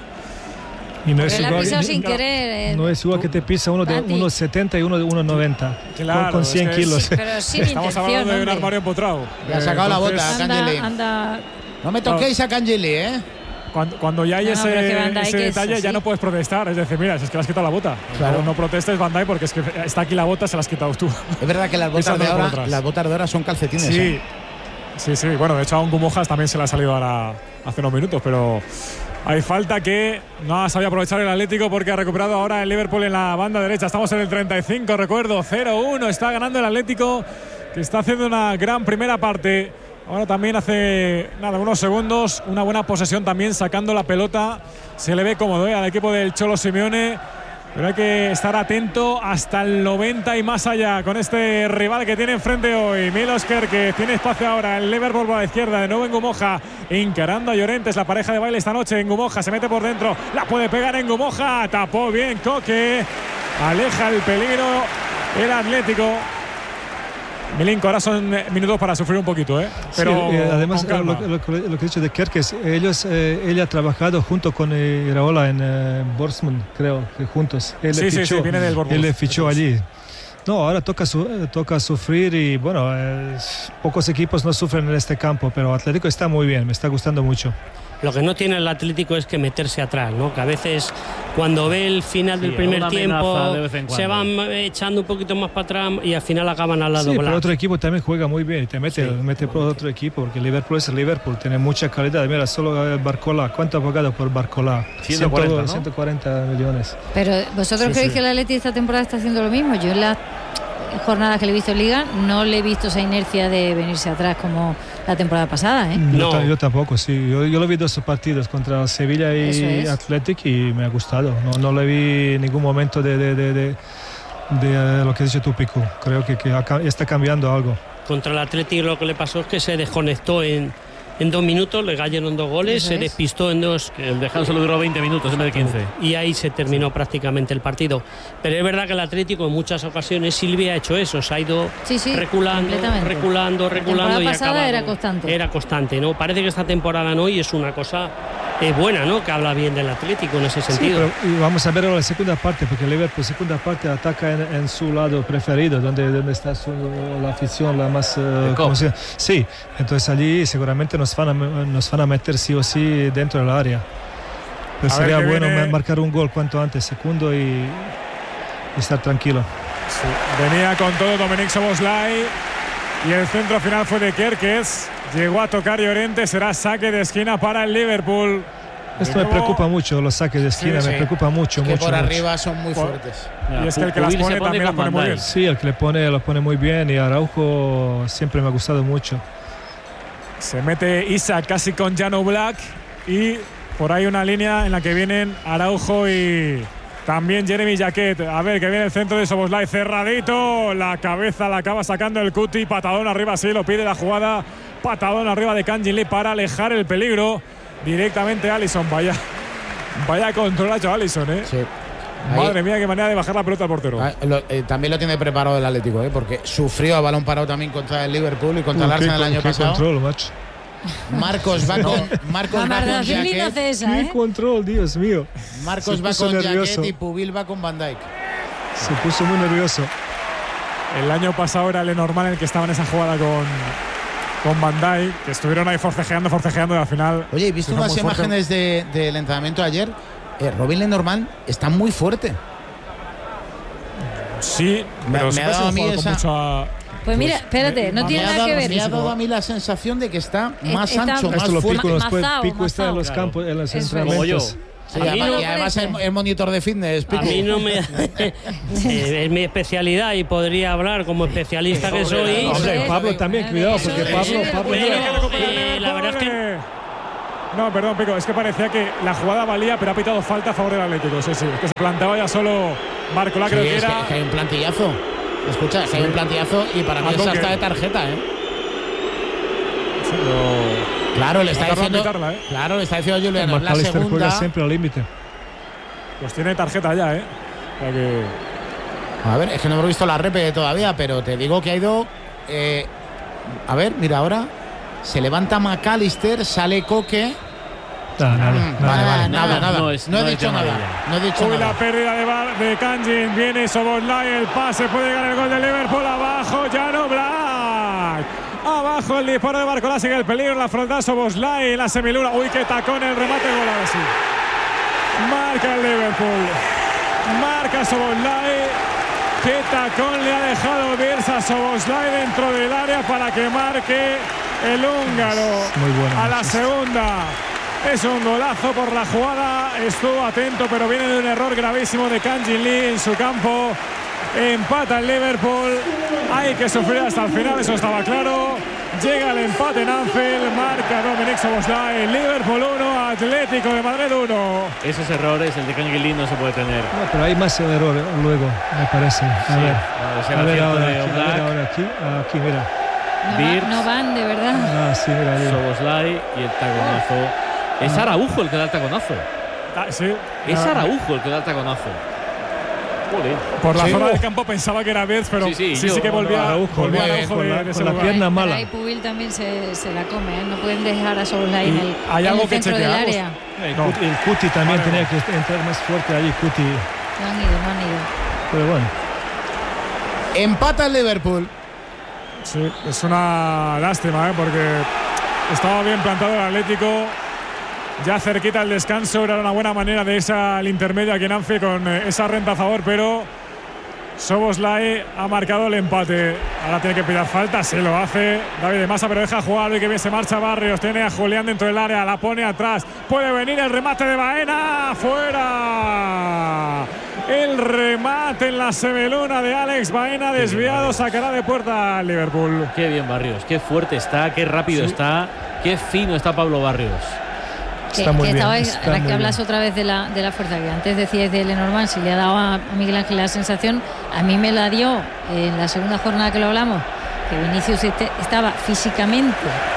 Y no es Porque la ha igual, pisado sin querer. eh, no es igual que te pisa uno de Santi. uno setenta y uno de uno noventa. Claro, con, con es cien que kilos. es- Pero sin Estamos hablando intención, de un hombre. armario empotrado. Le ha sacado la bota. entonces, Kangin Lee. Anda, anda. No me toquéis a Kangin Lee, ¿eh? Cuando, cuando ya hay No, no, ese, pero es que Van Dijk ese es detalle, ya así. no puedes protestar. Es decir, mira, si es que le has quitado la bota. Claro. No, no protestes, Van Dijk, porque es que está aquí la bota, se la has quitado tú. Es verdad que las botas Pisando de por ahora, detrás. las botas de ahora son calcetines. Sí, ¿eh? sí, sí. Bueno, de hecho a un Gumojas también se le ha salido ahora hace unos minutos, pero hay falta que no ha sabido aprovechar el Atlético porque ha recuperado ahora el Liverpool en la banda derecha. Estamos en el treinta y cinco, recuerdo, cero uno. Está ganando el Atlético, que está haciendo una gran primera parte. Ahora también hace nada, unos segundos, una buena posesión también sacando la pelota. Se le ve cómodo, ¿eh?, al equipo del Cholo Simeone. Pero hay que estar atento hasta el noventa y más allá con este rival que tiene enfrente hoy. Milos Kerr, que tiene espacio ahora. El Liverpool por la izquierda, de nuevo en Ngumoja, encarando a Llorentes, la pareja de baile esta noche. En Ngumoja se mete por dentro, la puede pegar en Ngumoja. Tapó bien Coque, aleja el peligro el Atlético. Milinko, ahora son minutos para sufrir un poquito, ¿eh? Pero Sí, eh, además, con calma. lo, lo- lo que he dicho de Kerr, que es, ellos, eh, él ha trabajado junto con eh, Iraola en eh, Bournemouth, creo, que juntos. Él Sí, le sí, fichó, sí, viene del Bournemouth. Él le fichó Eso es. allí. No, ahora toca, su- eh, toca sufrir y bueno, eh, pocos equipos no sufren en este campo, pero Atlético está muy bien, me está gustando mucho. Lo que no tiene el Atlético es que meterse atrás, ¿no? Que a veces cuando ve el final Sí, del primer alguna tiempo amenaza de vez en se cuando. van echando un poquito más para atrás y al final acaban al lado. Sí, pero Black. otro equipo también juega muy bien y te mete, Sí. mete por otro equipo, porque Liverpool es Liverpool, tiene mucha calidad. Mira, solo eh, Barcola, ¿cuánto ha pagado por Barcola? ciento cuarenta, ¿no? ciento cuarenta millones. Pero vosotros Sí, creéis sí. que el Atleti esta temporada está haciendo lo mismo. Yo en las jornadas que le he visto en Liga no le he visto esa inercia de venirse atrás como la temporada pasada, ¿eh? Yo, No. ta- yo tampoco, sí. Yo, yo lo vi dos partidos contra Sevilla Eso y es. Athletic y me ha gustado. No, no le vi ningún momento de, de, de, de- de, eh, lo que dice tú, Pico. Creo que, que ha ca- está cambiando algo. Contra el Atlético lo que le pasó es que se desconectó en, en dos minutos, le cayeron dos goles, Eso se es. despistó en dos Que el descanso le duró veinte minutos en vez de quince. y ahí se terminó prácticamente el partido. Pero es verdad que el Atlético en muchas ocasiones Silvia ha hecho eso, se ha ido Sí, sí, reculando, completamente. reculando, La reculando temporada y ha pasada acabado- era constante. Era constante, ¿no? Parece que esta temporada no y es una cosa eh, buena, ¿no? Que habla bien del Atlético en ese Sí, sentido. pero y vamos a ver ahora la segunda parte, porque Liverpool segunda parte ataca en, en su lado preferido, donde, donde está su- la afición la más... eh, El ¿cómo se llama? Sí, entonces allí seguramente nos van, a, nos van a meter sí o sí dentro del área. Pero A ver sería qué bueno viene. marcar un gol cuanto antes, segundo y, y estar tranquilo. Sí, venía con todo Dominic Szoboszlai y el centro final fue de Kerkez. Llegó a tocar Llorente, será saque de esquina para el Liverpool. Esto me nuevo- preocupa mucho, los saques de esquina, Sí, me sí. preocupa mucho, Que mucho. por mucho. arriba son muy Por- fuertes. Y es que el que las Pubil se pone también las con pone muy Van bien. Dijk. Sí, el que le pone lo pone muy bien y Araujo siempre me ha gustado mucho. Se mete Isaac casi con Jano Black y por ahí una línea en la que vienen Araujo y también Jeremy Jacquet. A ver, que viene el centro de Szoboszlai cerradito. La cabeza la acaba sacando el Cuti. Patadón arriba, sí, lo pide la jugada. Patadón arriba de Kangin Lee para alejar el peligro. Directamente Alisson. Vaya, vaya control ha hecho Alisson, ¿eh? Sí. Ahí. Madre mía, qué manera de bajar la pelota al portero. Ah, lo, eh, también lo tiene preparado el Atlético, ¿eh? Porque sufrió a balón parado también contra el Liverpool y contra el Arsenal el año qué pasado. Control, macho. Marcos va con Marcos va con Mamardashvili no Jaquet, hace esa, Qué ¿eh? control, Dios mío. Marcos Se va puso con nervioso. Jaquet y Pubil va con Van Dijk. Se puso muy nervioso. El año pasado era el normal en el que estaba en esa jugada con, con Van Dijk, que estuvieron ahí forcejeando, forcejeando y al final. Oye, he visto se hizo unas muy fuerte. imágenes de, del entrenamiento de ayer. Eh, Robin Lenormand está muy fuerte. Sí, Me- pero me siempre ha ha dado sido a mí un jugador esa- con mucha. Pues mira, espérate, no Me tiene ha nada dado- que ver. Me ha dado a mí la sensación de que está Es- más está- ancho, más Esto lo fuerte. pico, nos puede- mazao, pico está en mazao. los Claro. campos, en los Eso es. entrenamientos. Sí, A mí además- no y además parece. el, el monitor de fitness, A Pico. mí no me. eh, es mi especialidad y podría hablar como especialista que soy. Hombre, Eso Pablo es. también, cuidado, Eso porque es. Pablo, Pablo Pero, lleva- eh, la verdad es que No, perdón, Pico, es que parecía que la jugada valía, pero ha pitado falta a favor del Atlético. Sí, sí, es que se plantaba ya solo Marco La, Sí, creo que es era. que, que hay un plantillazo. Escucha, que hay un plantillazo y para mí A es toque. hasta de tarjeta, ¿eh? Sí, pero- Claro, le está Matarla, diciendo. pitarla, ¿eh? Claro, le está diciendo Julián, es la McAllister juega segunda. siempre al límite. Pues tiene tarjeta ya, ¿eh? O sea que. A ver, es que no hemos visto la repe todavía, pero te digo que ha ido. eh, a ver, mira ahora. Se levanta McAllister, sale Coque. Nada, nada, Mm, nada. Vale, vale, nada. nada, nada. No es- No he no es dicho nada. llamadilla. No he dicho Uy, nada. la pérdida de, Bar- de Kanjin. Viene Soboslai, el pase. Puede llegar el gol de Liverpool. Abajo, Jan Black. Abajo el disparo de Barcola. Sigue el peligro. La frontal Soboslai en la semiluna. Uy, qué tacón el remate. Gol ahora sí. Marca el Liverpool. Marca Soboslai. Qué tacón le ha dejado Bielsa a Soboslai dentro del área para que marque el húngaro. Muy bueno, A la Manchester. segunda. Es un golazo por la jugada. Estuvo atento, pero viene de un error gravísimo de Kanjin Lee en su campo. Empata el Liverpool. Hay que sufrir hasta el final, eso estaba claro. Llega el empate en Anfield. Marca Dominic Szoboszlai. Liverpool uno, Atlético de Madrid uno. Esos errores, el de Kanjin Lee no se puede tener. No, pero hay más error luego, me parece. A Sí, ver, es el a ver acierto ahora, de aquí, a ver Oblak. ahora aquí, aquí, mira. No, Birds. va- no van, de verdad. Ah, sí, mira. mira. Szoboszlai y el taconazo. Es Araujo el que da el taconazo. Ah, sí. Es Ah, Araujo el que da el taconazo. Joder. Por la Sí. zona del campo pensaba que era Bez, pero Sí, sí, sí, sí, yo- que volvía, Araujo, volvía muy bien, Araujo con de, la- de ese con la lugar. pierna Pero mala. ahí Pubil también se, se la come, ¿eh? No pueden dejar a Szoboszlai Y en el, hay en algo el que centro del chequear. área. El, No. Cuti, el Cuti también Vale, tenía vale. que entrar más fuerte allí, Cuti. No han ido, no han ido. Pero bueno, Empata el Liverpool. Sí, es una lástima, ¿eh? Porque estaba bien plantado el Atlético. Ya cerquita el descanso, era una buena manera de irse al intermedio aquí en Anfield con eh, esa renta a favor, pero Szoboszlai ha marcado el empate. Ahora tiene que pillar falta, sí lo hace David de Masa, pero deja jugar y que bien se marcha Barrios. Tiene a Julián dentro del área, la pone atrás. Puede venir el remate de Baena, fuera. El remate en la semeluna de Alex Baena, desviado, sacará de puerta al Liverpool. Qué bien Barrios, qué fuerte está, qué rápido está, qué fino está Pablo Barrios. Que, Está muy que bien, estabais- está ahora muy que hablas bien. otra vez de la, de la fuerza que antes decíais de Lenormand, si le ha dado a, a Miguel Ángel la sensación, a mí me la dio en la segunda jornada que lo hablamos, que Vinicius este- estaba físicamente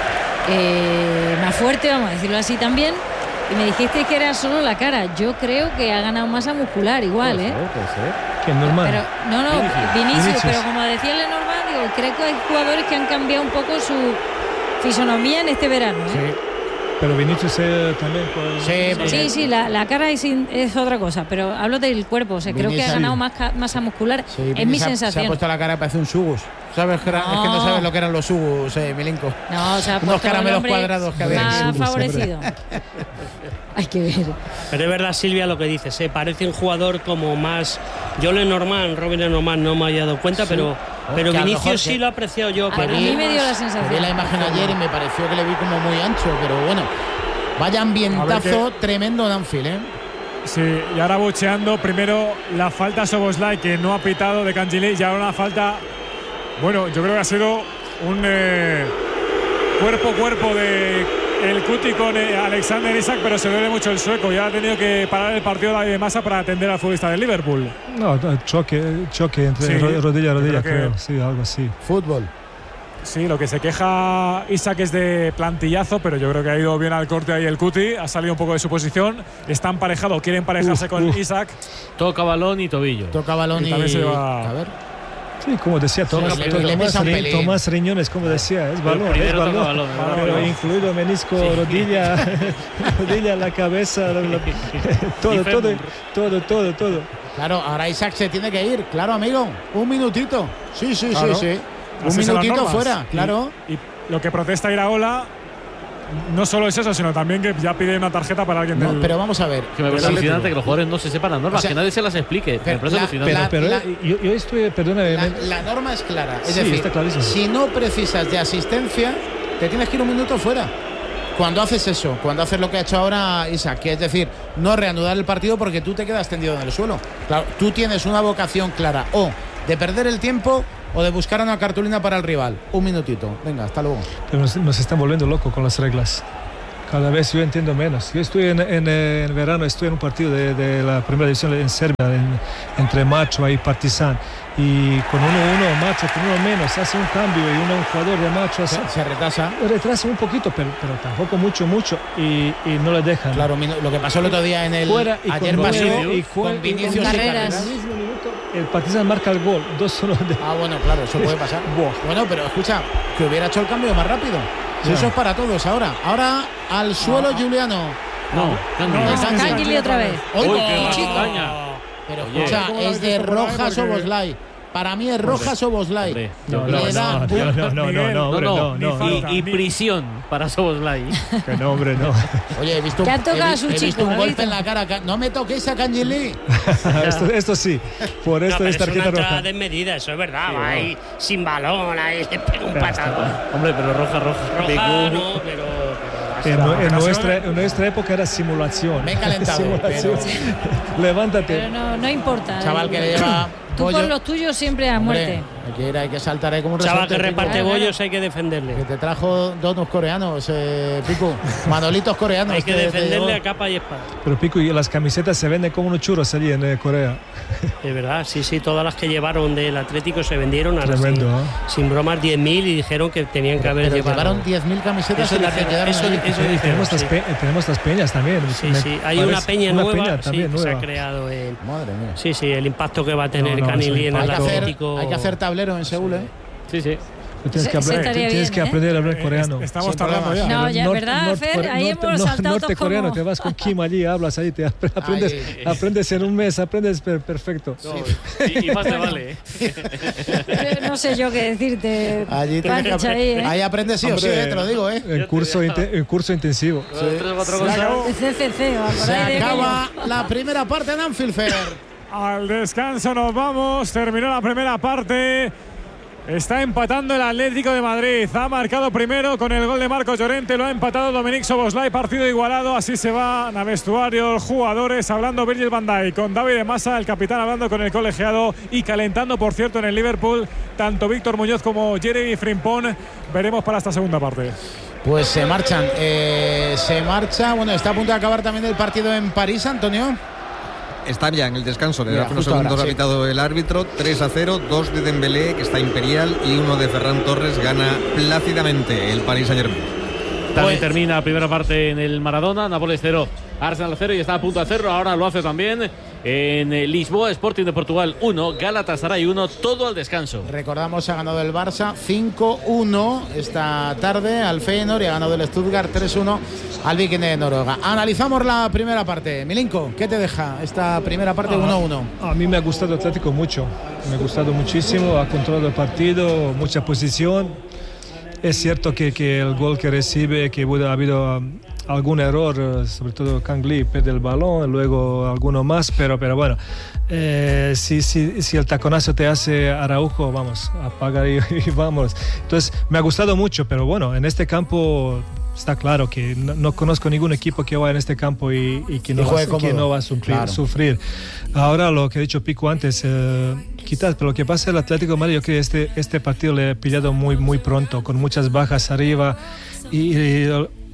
eh, más fuerte, vamos a decirlo así también, y me dijiste que era solo la cara. Yo creo que ha ganado masa muscular igual, Puede ¿eh? ser, puede ser. que es normal. Pero, no, no, Vinicius. Vinicius, Vinicius. pero como decía Lenormand, digo, creo que hay jugadores que han cambiado un poco su fisonomía en este verano, ¿eh? Pero Vinicius eh, también. Pues, Sí, Sí, sí, la, la cara es, in- es otra cosa, pero hablo del cuerpo, o sea, creo que ha Vinicius. ganado más ca- masa muscular, Sí, es Vini mi se ha- Se ha sensación. puesto la cara y parece un sugus. ¿Sabes que era- Es que no No. sabes lo que eran los sugus, eh, Milinko. No, o sea, Unos puesto el caramelos hombre cuadrados que había. más Sí, sí, favorecido. Hay que ver. Pero es verdad, Silvia, lo que dice. Se parece un jugador como más. Yo Lenormand, Robin Lenormand, no me había dado cuenta, pero, pero que a lo Vinicius mejor sí que- lo he apreciado yo. A, que a vi mí me dio la más- sensación. Vi la imagen ayer y me pareció que le vi como muy ancho, pero bueno. Vaya ambientazo A ver tremendo de Anfield, ¿eh? Sí, y ahora bucheando primero la falta a Szoboszlai, que no ha pitado de Kanjin Lee, y ahora una falta. Bueno, yo creo que ha sido un eh, cuerpo a cuerpo de el Cuti con eh, Alexander Isak, pero se duele mucho el sueco. Ya ha tenido que parar el partido de Massa para atender al futbolista del Liverpool. No, choque, choque entre Sí, ro- rodilla y rodilla, yo creo creo. que- Sí, algo así. Fútbol. Sí, lo que se queja Isaac es de plantillazo, pero yo creo que ha ido bien al corte ahí el Cuti, ha salido un poco de su posición, está emparejado, quiere emparejarse uf, con uf. Isaac. Toca balón y tobillo. Toca balón y, y también se lleva... A ver. Sí, como decía Tomás, sí, Tomás, Tomás, Tomás Riñones, como decía, es balón, es balón, balón, balón, balón incluido menisco, sí. rodilla, rodilla, la cabeza, la, la, todo, todo, todo, todo, todo. Claro, ahora Isaac se tiene que ir, claro, amigo, un minutito. Sí, sí, claro. sí, sí. Un Así minutito fuera, claro. Y, y lo que protesta Iraola no solo es eso, sino también que ya pide una tarjeta para alguien no, del... Pero vamos a ver. Que me parece alucinante que los jugadores no se sepan las normas, o sea, que nadie se las explique. Pero, me parece la, alucinante. La, pero, la, pero yo, yo estoy, perdóname. La, la norma es clara. Es sí, decir, está clarísimo. Si no precisas de asistencia, te tienes que ir un minuto fuera. Cuando haces eso, cuando haces lo que ha hecho ahora Isaac, que es decir, no reanudar el partido porque tú te quedas tendido en el suelo. Claro, tú tienes una vocación clara o de perder el tiempo o de buscar una cartulina para el rival. Un minutito. Venga, hasta luego. Pero nos, nos están volviendo locos con las reglas. Cada vez yo entiendo menos. Yo estoy en, en, en verano, estoy en un partido de, de la primera división en Serbia, en, entre Macho y Partizan. Y con uno uno, Macho, con uno menos, hace un cambio y uno, un jugador de Macho hace, se, se retrasa. Retrasa un poquito, pero, pero tampoco mucho, mucho. Y, y no le dejan. Claro, lo que pasó el otro día en el. Fuera y ayer con pasó y, con Vinicius y Carreras. El Partizan marca el gol, dos uno de... Ah, bueno, claro, eso puede pasar. Bueno, pero escucha, que hubiera hecho el cambio más rápido. Si eso es para todos ahora. Ahora al suelo, no. Juliano. No, no, Canguili otra vez. Uy, Uy, qué qué Pero escucha, es de Roja Soboslai. Para mí es Roja Soboslai. No, no, no, no, no, no, no, no. Y prisión para Soboslai. Que no, hombre, no. Oye, he visto, he, he, he visto un golpe en la cara. No me toquéis a Canguili. esto, esto sí. Por esto no, es tarjeta es una roja. desmedida, eso es verdad. Sí, va ahí no. sin balón, ahí le pega un patado. Hombre, pero roja, roja. Roja, no, pero... En, en, nuestra, en nuestra época era simulación. Me he calentado. Simulación. Pero... Levántate. Pero no, no importa. Chaval que le lleva. Tú bollo. Por los tuyos siempre a muerte. Hombre, hay que ir, hay que saltar ahí como un chaval resorte, que reparte Pico. bollos, hay que defenderle. Que te trajo donos coreanos, eh, Pico. Manolitos coreanos. Hay que te, defenderle te a capa y espada. Pero Pico, y las camisetas se venden como unos churros allí en eh, Corea. De verdad, sí, sí, todas las que llevaron del Atlético se vendieron. Tremendo, sin, ¿eh? sin bromas, diez mil y dijeron que tenían que haber pero llevado. Llevaron diez mil camisetas eso y las que quedaron eso, ahí. Eso dijeron, tenemos, sí. las pe tenemos las peñas también. Sí, sí, hay una peña una nueva, peña sí, también, que nueva. se ha creado. En, Madre mía. Sí, sí, el impacto que va a tener no, no, Canilí en el Atlético. Hay que hacer tablero en Seúl, ¿eh? Sí, sí. Tienes que, hablar, tienes bien, que aprender ¿eh? a hablar coreano. Estamos tardando ya. No, ya, Norte, ¿verdad, norte, Fer? Ahí norte, hemos saltado norte todos coreano, como... te vas con Kim allí, hablas ahí, te aprendes, Ay, aprendes en un mes, aprendes per, perfecto. No, y, y más te vale. No sé yo qué decirte. Allí, te ahí, ¿eh? ahí aprendes sí o sí, eh, te lo digo, ¿eh? En curso, in, curso intensivo. Sí. C C C, Se acaba la primera parte en Anfield Fair. Al descanso nos vamos, terminó la primera parte. Está empatando el Atlético de Madrid. Ha marcado primero con el gol de Marcos Llorente. Lo ha empatado Dominic Szoboszlai. Partido igualado. Así se van a vestuario jugadores. Hablando Virgil van Dijk con David de Massa, el capitán, hablando con el colegiado y calentando, por cierto, en el Liverpool tanto Víctor Muñoz como Jeremy Frimpong. Veremos para esta segunda parte. Pues se marchan. Eh, se marcha. Bueno, está a punto de acabar también el partido en París, Antonio. Está ya en el descanso, de Mira, unos segundos ahora, ha sí. pitado el árbitro. Tres a cero, dos de Dembélé, que está imperial, y uno de Ferran Torres. Gana plácidamente el Paris Saint-Germain. También Pues, termina la primera parte en el Maradona. Nápoles cero, Arsenal cero, y está a punto de hacerlo. Ahora lo hace también en Lisboa. Sporting de Portugal uno, Galatasaray uno, todo al descanso. Recordamos, ha ganado el Barça cinco uno esta tarde al Feyenoord y ha ganado el Stuttgart tres uno al Viking de Noruega. Analizamos la primera parte. Milinko, ¿qué te deja esta primera parte uno uno? A mí me ha gustado el Atlético mucho. Me ha gustado muchísimo. Ha controlado el partido, mucha posición. Es cierto que, que el gol que recibe, que ha habido um, algún error, sobre todo Canguili pierde el balón, luego alguno más, pero, pero bueno, eh, si, si, si el taconazo te hace Araujo, vamos, apaga y, y vamos. Entonces, me ha gustado mucho, pero bueno, en este campo está claro que no, no conozco ningún equipo que vaya en este campo y, y que, no y va, que no va a sufrir, claro. sufrir. Ahora, lo que ha dicho Pico antes, eh, quizás, pero lo que pasa en el Atlético de Madrid, yo creo que este, este partido le he pillado muy, muy pronto, con muchas bajas arriba y, y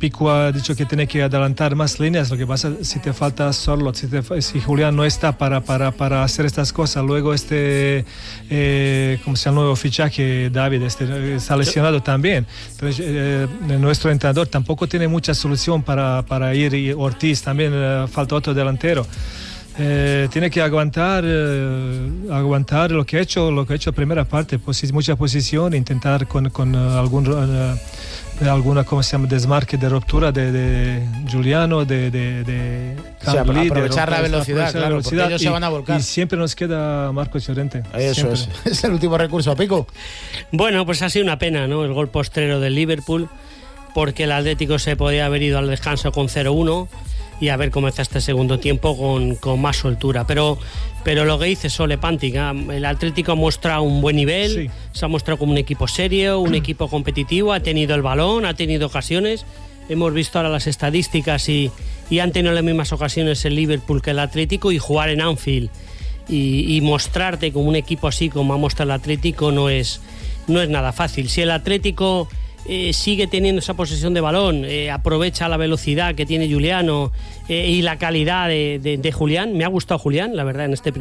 Pico ha dicho que tiene que adelantar más líneas. Lo que pasa si te falta Sorloth, si, te, si Julián no está para, para, para hacer estas cosas, luego este, eh, ¿cómo se llama el nuevo fichaje? David, este, está lesionado también. Entonces, eh, nuestro entrenador tampoco tiene mucha solución para, para ir, y Ortiz también, eh, falta otro delantero. Eh, tiene que aguantar eh, aguantar lo que ha hecho lo que ha hecho en primera parte, posi- mucha posición, intentar con, con uh, algún uh, alguna como se llama desmarque de ruptura de, de Giuliano, de, de, de o sea, Cambly, aprovechar de la velocidad, aprovechar claro, la velocidad, porque ellos y, se van a volcar. Y siempre nos queda Marcos Llorente. Eso es, es el último recurso, Pico. Bueno, pues ha sido una pena, ¿no? El gol postrero del Liverpool, porque el Atlético se podía haber ido al descanso con cero uno y haber comenzado este segundo tiempo con, con más soltura. Pero, pero lo que dice Sole Pántica, el Atlético ha mostrado un buen nivel, sí. Se ha mostrado como un equipo serio, un equipo competitivo, ha tenido el balón, ha tenido ocasiones. Hemos visto ahora las estadísticas y, y han tenido las mismas ocasiones el Liverpool que el Atlético, y jugar en Anfield y, y mostrarte como un equipo así como ha mostrado el Atlético no es, no es nada fácil. Si el Atlético Eh, sigue teniendo esa posesión de balón, eh, aprovecha la velocidad que tiene Giuliano eh, y la calidad de, de, de Julián. Me ha gustado Julián, la verdad, en este